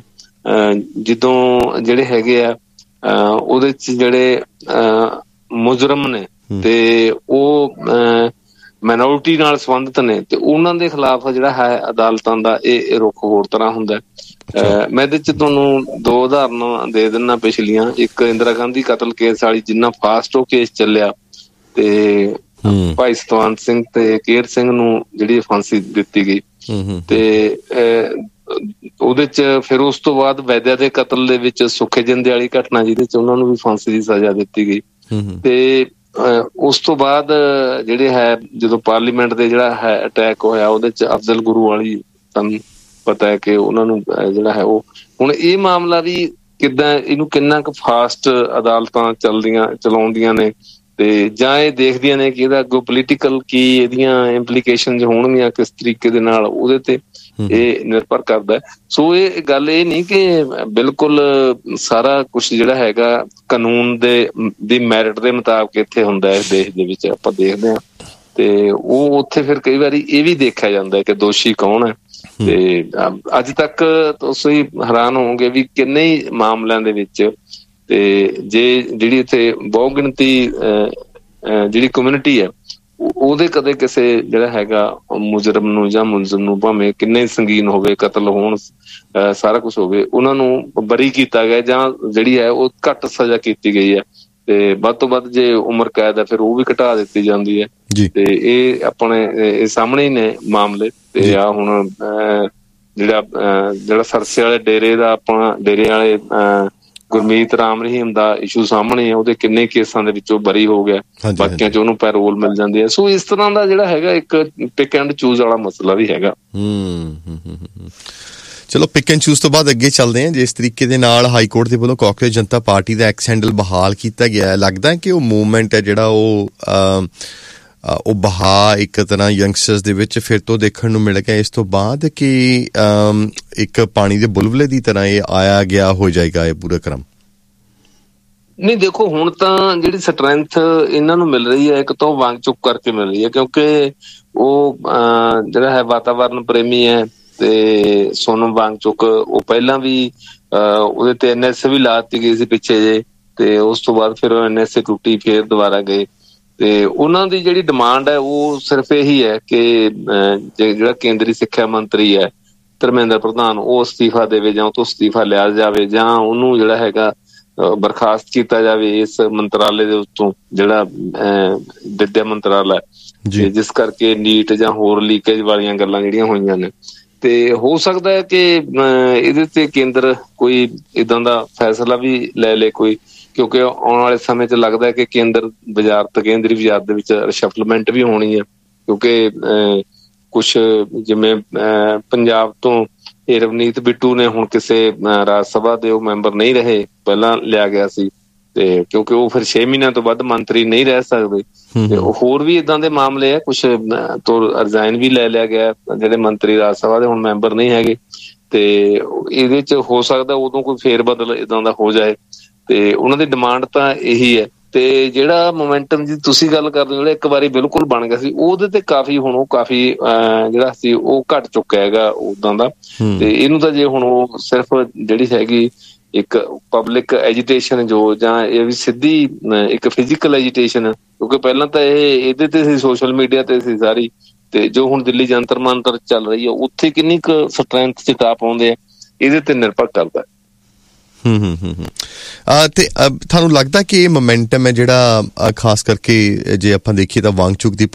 ਜਦੋਂ ਜਿਹੜੇ ਹੈਗੇ ਆ ਉਹਦੇ ਚ ਜਿਹੜੇ ਮੁਜਰਮ ਨੇ ਤੇ ਉਹ ਮਾਈਨੋਰਿਟੀ ਨਾਲ ਸੰਬੰਧਿਤ ਨੇ, ਤੇ ਉਹਨਾਂ ਦੇ ਖਿਲਾਫ ਜਿਹੜਾ ਹੈ ਅਦਾਲਤਾਂ ਦਾ ਇਹ ਰੁਖ ਹੋਰ ਤਰ੍ਹਾਂ ਹੁੰਦਾ। ਮੈਂ ਇਹਦੇ ਚ ਤੁਹਾਨੂੰ 2 ਉਦਾਹਰਨਾਂ ਦੇ ਦਿੰਦਾ ਪਿਛਲੀਆਂ। ਇੱਕ ਇੰਦਰਾ ਗਾਂਧੀ ਕਤਲ ਕੇਸ ਵਾਲੀ, ਜਿੰਨਾ ਫਾਸਟ ਉਹ ਕੇਸ ਚੱਲਿਆ ਤੇ ਭਾਈ ਸਤਵੰਤ ਸਿੰਘ ਤੇ ਕੇਹਰ ਸਿੰਘ ਨੂੰ ਜਿਹੜੀ ਫਾਂਸੀ ਦਿੱਤੀ ਗਈ, ਤੇ ਉਹਦੇ ਚ ਫਿਰ ਉਸ ਤੋਂ ਬਾਅਦ ਵੈਦਿਆ ਦੇ ਕਤਲ ਦੇ ਵਿੱਚ ਸੁੱਖੇ ਜਿੰਦੇ ਵਾਲੀ ਘਟਨਾ ਜਿਹਦੇ ਚ ਉਹਨਾਂ ਨੂੰ ਵੀ ਫਾਂਸੀ ਦੀ ਸਜ਼ਾ ਦਿੱਤੀ ਗਈ। ਤੇ ਉਸ ਤੋਂ ਬਾਅਦ ਜਿਹੜੇ ਹੈ ਜਦੋਂ ਪਾਰਲੀਮੈਂਟ ਦੇ ਜਿਹੜਾ ਹੈ ਅਟੈਕ ਹੋਇਆ ਉਹਦੇ ਚ ਅਫਜ਼ਲ ਗੁਰੂ ਵਾਲੀ ਤੁਹਾਨੂੰ ਪਤਾ ਹੈ ਕਿ ਉਹਨਾਂ ਨੂੰ ਜਿਹੜਾ ਹੈ ਉਹ ਹੁਣ ਇਹ ਮਾਮਲਾ ਵੀ ਕਿੱਦਾਂ ਇਹਨੂੰ ਕਿੰਨਾ ਕੁ ਫਾਸਟ ਅਦਾਲਤਾਂ ਚਲਾਉਂਦੀਆਂ ਨੇ ਤੇ ਜਾਂ ਇਹ ਦੇਖਦੀਆਂ ਨੇ ਕਿ ਇਹਦਾ ਅੱਗੋਂ ਪੋਲੀਟੀਕਲ ਕੀ ਇਹਦੀਆਂ ਇੰਪਲੀਕੇਸ਼ਨ ਹੋਣਗੀਆਂ ਕਿਸ ਤਰੀਕੇ ਦੇ ਨਾਲ, ਉਹਦੇ ਤੇ ਇਹ ਨਿਰਭਰ ਕਰਦਾ। ਸੋ ਇਹ ਗੱਲ ਇਹ ਨਹੀਂ ਕਿ ਬਿਲਕੁਲ ਸਾਰਾ ਕੁਛ ਜਿਹੜਾ ਹੈਗਾ ਕਾਨੂੰਨ ਦੀ ਮੈਰਿਟ ਦੇ ਮੁਤਾਬਕ ਇੱਥੇ ਹੁੰਦਾ ਇਸ ਦੇਸ਼ ਦੇ ਵਿੱਚ ਆਪਾਂ ਦੇਖਦੇ ਹਾਂ। ਤੇ ਉਹ ਉੱਥੇ ਫਿਰ ਕਈ ਵਾਰੀ ਇਹ ਵੀ ਦੇਖਿਆ ਜਾਂਦਾ ਕਿ ਦੋਸ਼ੀ ਕੌਣ ਹੈ। ਤੇ ਅੱਜ ਤੱਕ ਤੁਸੀਂ ਹੈਰਾਨ ਹੋਵੋਗੇ ਵੀ ਕਿੰਨੇ ਹੀ ਮਾਮਲਿਆਂ ਦੇ ਵਿੱਚ ਤੇ ਜਿਹੜੀ ਇੱਥੇ ਬਹੁ ਗਿਣਤੀ ਜਿਹੜੀ ਕਮਿਊਨਿਟੀ ਹੈ ਉਹਦੇ ਕਦੇ ਕਿਸੇ ਜਿਹੜਾ ਹੈਗਾ ਮੁਜਰਮ ਨੂੰ ਜਾਂ ਮੁਲਜ਼ਮ ਨੂੰ ਭਾਵੇਂ ਕਿੰਨੇ ਸੰਗੀਨ ਹੋਵੇ, ਕਤਲ ਹੋਣ, ਸਾਰਾ ਕੁਛ ਹੋਵੇ, ਉਹਨਾਂ ਨੂੰ ਬਰੀ ਕੀਤਾ ਗਿਆ ਜਾਂ ਜਿਹੜੀ ਹੈ ਉਹ ਘੱਟ ਸਜ਼ਾ ਕੀਤੀ ਗਈ ਹੈ। ਤੇ ਵੱਧ ਤੋਂ ਵੱਧ ਜੇ ਉਮਰ ਕੈਦ ਹੈ ਫਿਰ ਉਹ ਵੀ ਘਟਾ ਦਿੱਤੀ ਜਾਂਦੀ ਹੈ। ਤੇ ਇਹ ਆਪਣੇ ਸਾਹਮਣੇ ਹੀ ਨੇ ਮਾਮਲੇ। ਤੇ ਆ ਹੁਣ ਜਿਹੜਾ ਸਰਸੇ ਵਾਲੇ ਡੇਰੇ ਦਾ ਆਪਣਾ ਡੇਰੇ ਵਾਲੇ ਗੁਰਮੀਤ ਰਾਮ ਰਹੀਮ ਦਾ ਇਸ਼ੂ ਸਾਹਮਣੇ ਹੈ, ਉਹਦੇ ਕਿੰਨੇ ਕੇਸਾਂ ਦੇ ਵਿੱਚੋਂ ਬਰੀ ਹੋ ਗਿਆ, ਬਾਕੀਆਂ ਚ ਉਹਨੂੰ ਪੈਰੋਲ ਮਿਲ ਜਾਂਦੀ ਹੈ। ਸੋ ਇਸ ਤਰ੍ਹਾਂ ਦਾ ਜਿਹੜਾ ਹੈਗਾ ਇੱਕ ਪਿਕ ਐਂਡ ਚੂਜ਼ ਵਾਲਾ ਮਸਲਾ ਵੀ ਹੈਗਾ। ਚਲੋ ਪਿਕ ਐਂਡ ਚੂਜ਼ ਤੋਂ ਬਾਅਦ ਅੱਗੇ ਚੱਲਦੇ ਹਾਂ। ਜਿਸ ਤਰੀਕੇ ਦੇ ਨਾਲ ਹਾਈ ਕੋਰਟ ਦੇ ਵੱਲੋਂ ਕਾਂਗਰਸ ਜਨਤਾ ਪਾਰਟੀ ਦਾ ਐਕਸ ਹੈਂਡਲ ਬਹਾਲ ਕੀਤਾ ਗਿਆ, ਲੱਗਦਾ ਕਿ ਉਹ ਮੂਵਮੈਂਟ ਹੈ ਜਿਹੜਾ ਉਹ ਬਹਾ ਇੱਕ ਤਰ੍ਹਾਂ ਯੰਗਸਟਰਸ ਦੇ ਵਿੱਚ ਫਿਰ ਤੋਂ ਦੇਖਣ ਨੂੰ ਮਿਲ ਗਿਆ ਇਸ ਤੋਂ ਬਾਅਦ ਕਿ ਇੱਕ ਪਾਣੀ ਦੇ ਬੁਲਬੁਲੇ ਦੀ ਤਰ੍ਹਾਂ ਇਹ ਆਇਆ ਗਿਆ ਹੋ ਜਾਏਗਾ ਇਹ ਪੂਰਾ ਕ੍ਰਮ? ਨਹੀਂ ਦੇਖੋ, ਹੁਣ ਤਾਂ ਜਿਹੜੀ ਸਟਰੈਂਥ ਇਹਨਾਂ ਨੂੰ ਮਿਲ ਰਹੀ ਹੈ ਇੱਕ ਤਾਂ ਵਾਂਗ ਚੁੱਕ ਕਰਕੇ ਮਿਲ ਰਹੀ ਹੈ, ਕਿਉਂਕਿ ਉਹ ਜਿਹੜਾ ਹੈ ਵਾਤਾਵਰਨ ਪ੍ਰੇਮੀ ਹੈ। ਤੇ ਸੋਨਮ ਵਾਂਗਚੁਕ ਉਹ ਪਹਿਲਾਂ ਵੀ ਉਹਦੇ ਤੇ NSA ਵੀ ਲਾ ਦਿੱਤੀ ਗਈ ਸੀ ਪਿੱਛੇ ਜੇ, ਤੇ ਉਸ ਤੋਂ ਬਾਅਦ ਫਿਰ NSA ਟੁੱਟੀ, ਫੇਰ ਦੁਬਾਰਾ ਗਏ। ਤੇ ਉਹਨਾਂ ਦੀ ਜਿਹੜੀ ਡਿਮਾਂਡ ਹੈ ਉਹ ਸਿਰਫ ਇਹੀ ਹੈ ਕਿ ਜਿਹੜਾ ਕੇਂਦਰੀ ਸਿੱਖਿਆ ਮੰਤਰੀ ਹੈ ਧਰਮਿੰਦਰ ਪ੍ਰਧਾਨ, ਉਹ ਅਸਤੀਫਾ ਦੇਵੇ ਜਾਂ ਉਹ ਤੋਂ ਅਸਤੀਫਾ ਲਿਆ ਜਾਵੇ ਜਾਂ ਉਹਨੂੰ ਜਿਹੜਾ ਹੈਗਾ ਬਰਖਾਸਤ ਕੀਤਾ ਜਾਵੇ ਇਸ ਮੰਤਰਾਲੇ ਦੇ ਉੱਤੋਂ, ਜਿਹੜਾ ਵਿੱਦਿਆ ਮੰਤਰਾਲਾ, ਜਿਸ ਕਰਕੇ ਨੀਟ ਜਾਂ ਹੋਰ ਲੀਕੇਜ ਵਾਲੀਆਂ ਗੱਲਾਂ ਜਿਹੜੀਆਂ ਹੋਈਆਂ ਨੇ। ਤੇ ਹੋ ਸਕਦਾ ਹੈ ਕਿ ਇਹਦੇ ਤੇ ਕੇਂਦਰ ਕੋਈ ਏਦਾਂ ਦਾ ਫੈਸਲਾ ਵੀ ਲੈ ਲੇ ਕੋਈ, ਕਿਉਂਕਿ ਆਉਣ ਵਾਲੇ ਸਮੇਂ 'ਚ ਲੱਗਦਾ ਹੈ ਕਿ ਕੇਂਦਰੀ ਵਜ਼ਾਰਤ ਦੇ ਵਿੱਚ ਰਿਸ਼ਫਲਮੈਂਟ ਵੀ ਹੋਣੀ ਹੈ, ਕਿਉਂਕਿ ਕੁਛ ਜਿਵੇਂ ਪੰਜਾਬ ਤੋਂ ਰਵਨੀਤ ਬਿੱਟੂ ਨੇ ਹੁਣ ਕਿਸੇ ਰਾਜ ਸਭਾ ਦੇ ਉਹ ਮੈਂਬਰ ਨਹੀਂ ਰਹੇ, ਪਹਿਲਾਂ ਲਿਆ ਗਿਆ ਸੀ, ਤੇ ਕਿਉਂਕਿ ਉਹ ਫਿਰ 6 ਮਹੀਨਿਆਂ ਤੋਂ ਵੱਧ ਮੰਤਰੀ ਨਹੀਂ ਰਹਿ ਸਕਦੇ। ਤੇ ਹੋਰ ਵੀ ਏਦਾਂ ਦੇ ਮਾਮਲੇ ਆ, ਕੁਛ ਤੋਂ ਰਿਜ਼ਾਈਨ ਵੀ ਲੈ ਲਿਆ ਗਿਆ, ਜਿਹੜੇ ਮੰਤਰੀ ਰਾਜ ਸਭਾ ਦੇ ਹੁਣ ਮੈਂਬਰ ਨਹੀਂ ਹੈਗੇ। ਤੇ ਇਹਦੇ 'ਚ ਹੋ ਸਕਦਾ ਉਦੋਂ ਕੋਈ ਫੇਰ ਬਦਲ ਏਦਾਂ ਦਾ ਹੋ ਜਾਏ। ਤੇ ਉਹਨਾਂ ਦੀ ਡਿਮਾਂਡ ਤਾਂ ਇਹੀ ਹੈ। ਤੇ ਜਿਹੜਾ ਮੋਮੈਂਟਮ ਦੀ ਤੁਸੀਂ ਗੱਲ ਕਰਦੇ ਹੋ, ਜਿਹੜਾ ਇੱਕ ਵਾਰੀ ਬਿਲਕੁਲ ਬਣ ਗਿਆ ਸੀ, ਉਹਦੇ ਤੇ ਕਾਫੀ ਹੁਣ ਉਹ ਕਾਫੀ ਜਿਹੜਾ ਸੀ ਉਹ ਘਟ ਚੁੱਕਿਆ ਹੈਗਾ ਉਦਾਂ ਦਾ। ਤੇ ਇਹਨੂੰ ਤਾਂ ਜੇ ਹੁਣ ਉਹ ਸਿਰਫ ਜਿਹੜੀ ਹੈਗੀ ਇੱਕ ਪਬਲਿਕ ਐਜੀਟੇਸ਼ਨ ਜਾਂ ਇਹ ਵੀ ਸਿੱਧੀ ਇੱਕ ਫਿਜ਼ੀਕਲ ਐਜੀਟੇਸ਼ਨ, ਕਿਉਂਕਿ ਪਹਿਲਾਂ ਤਾਂ ਇਹਦੇ ਤੇ ਸੀ, ਸੋਸ਼ਲ ਮੀਡੀਆ ਤੇ ਸੀ ਸਾਰੀ, ਤੇ ਜੋ ਹੁਣ ਦਿੱਲੀ ਜੰਤਰ ਮੰਤਰ ਚੱਲ ਰਹੀ ਹੈ ਉੱਥੇ ਕਿੰਨੀ ਕੁ ਸਟਰੈਂਥ ਚ ਟਾ ਪਾਉਂਦੇ ਆ, ਇਹਦੇ ਤੇ ਨਿਰਭਰ ਕਰਦਾ। ਤੇ ਤੁਹਾਨੂੰ ਲੱਗਦਾ ਕਿ ਇਹ ਮੋਮੈਂਟਮ ਹੈ ਜਿਹੜਾ ਖਾਸ ਕਰਕੇ ਜੇ ਆਪਾਂ ਦੇਖੀਏ ਤਾਂ ਵਾਂਗਚੁਕ ਦੀ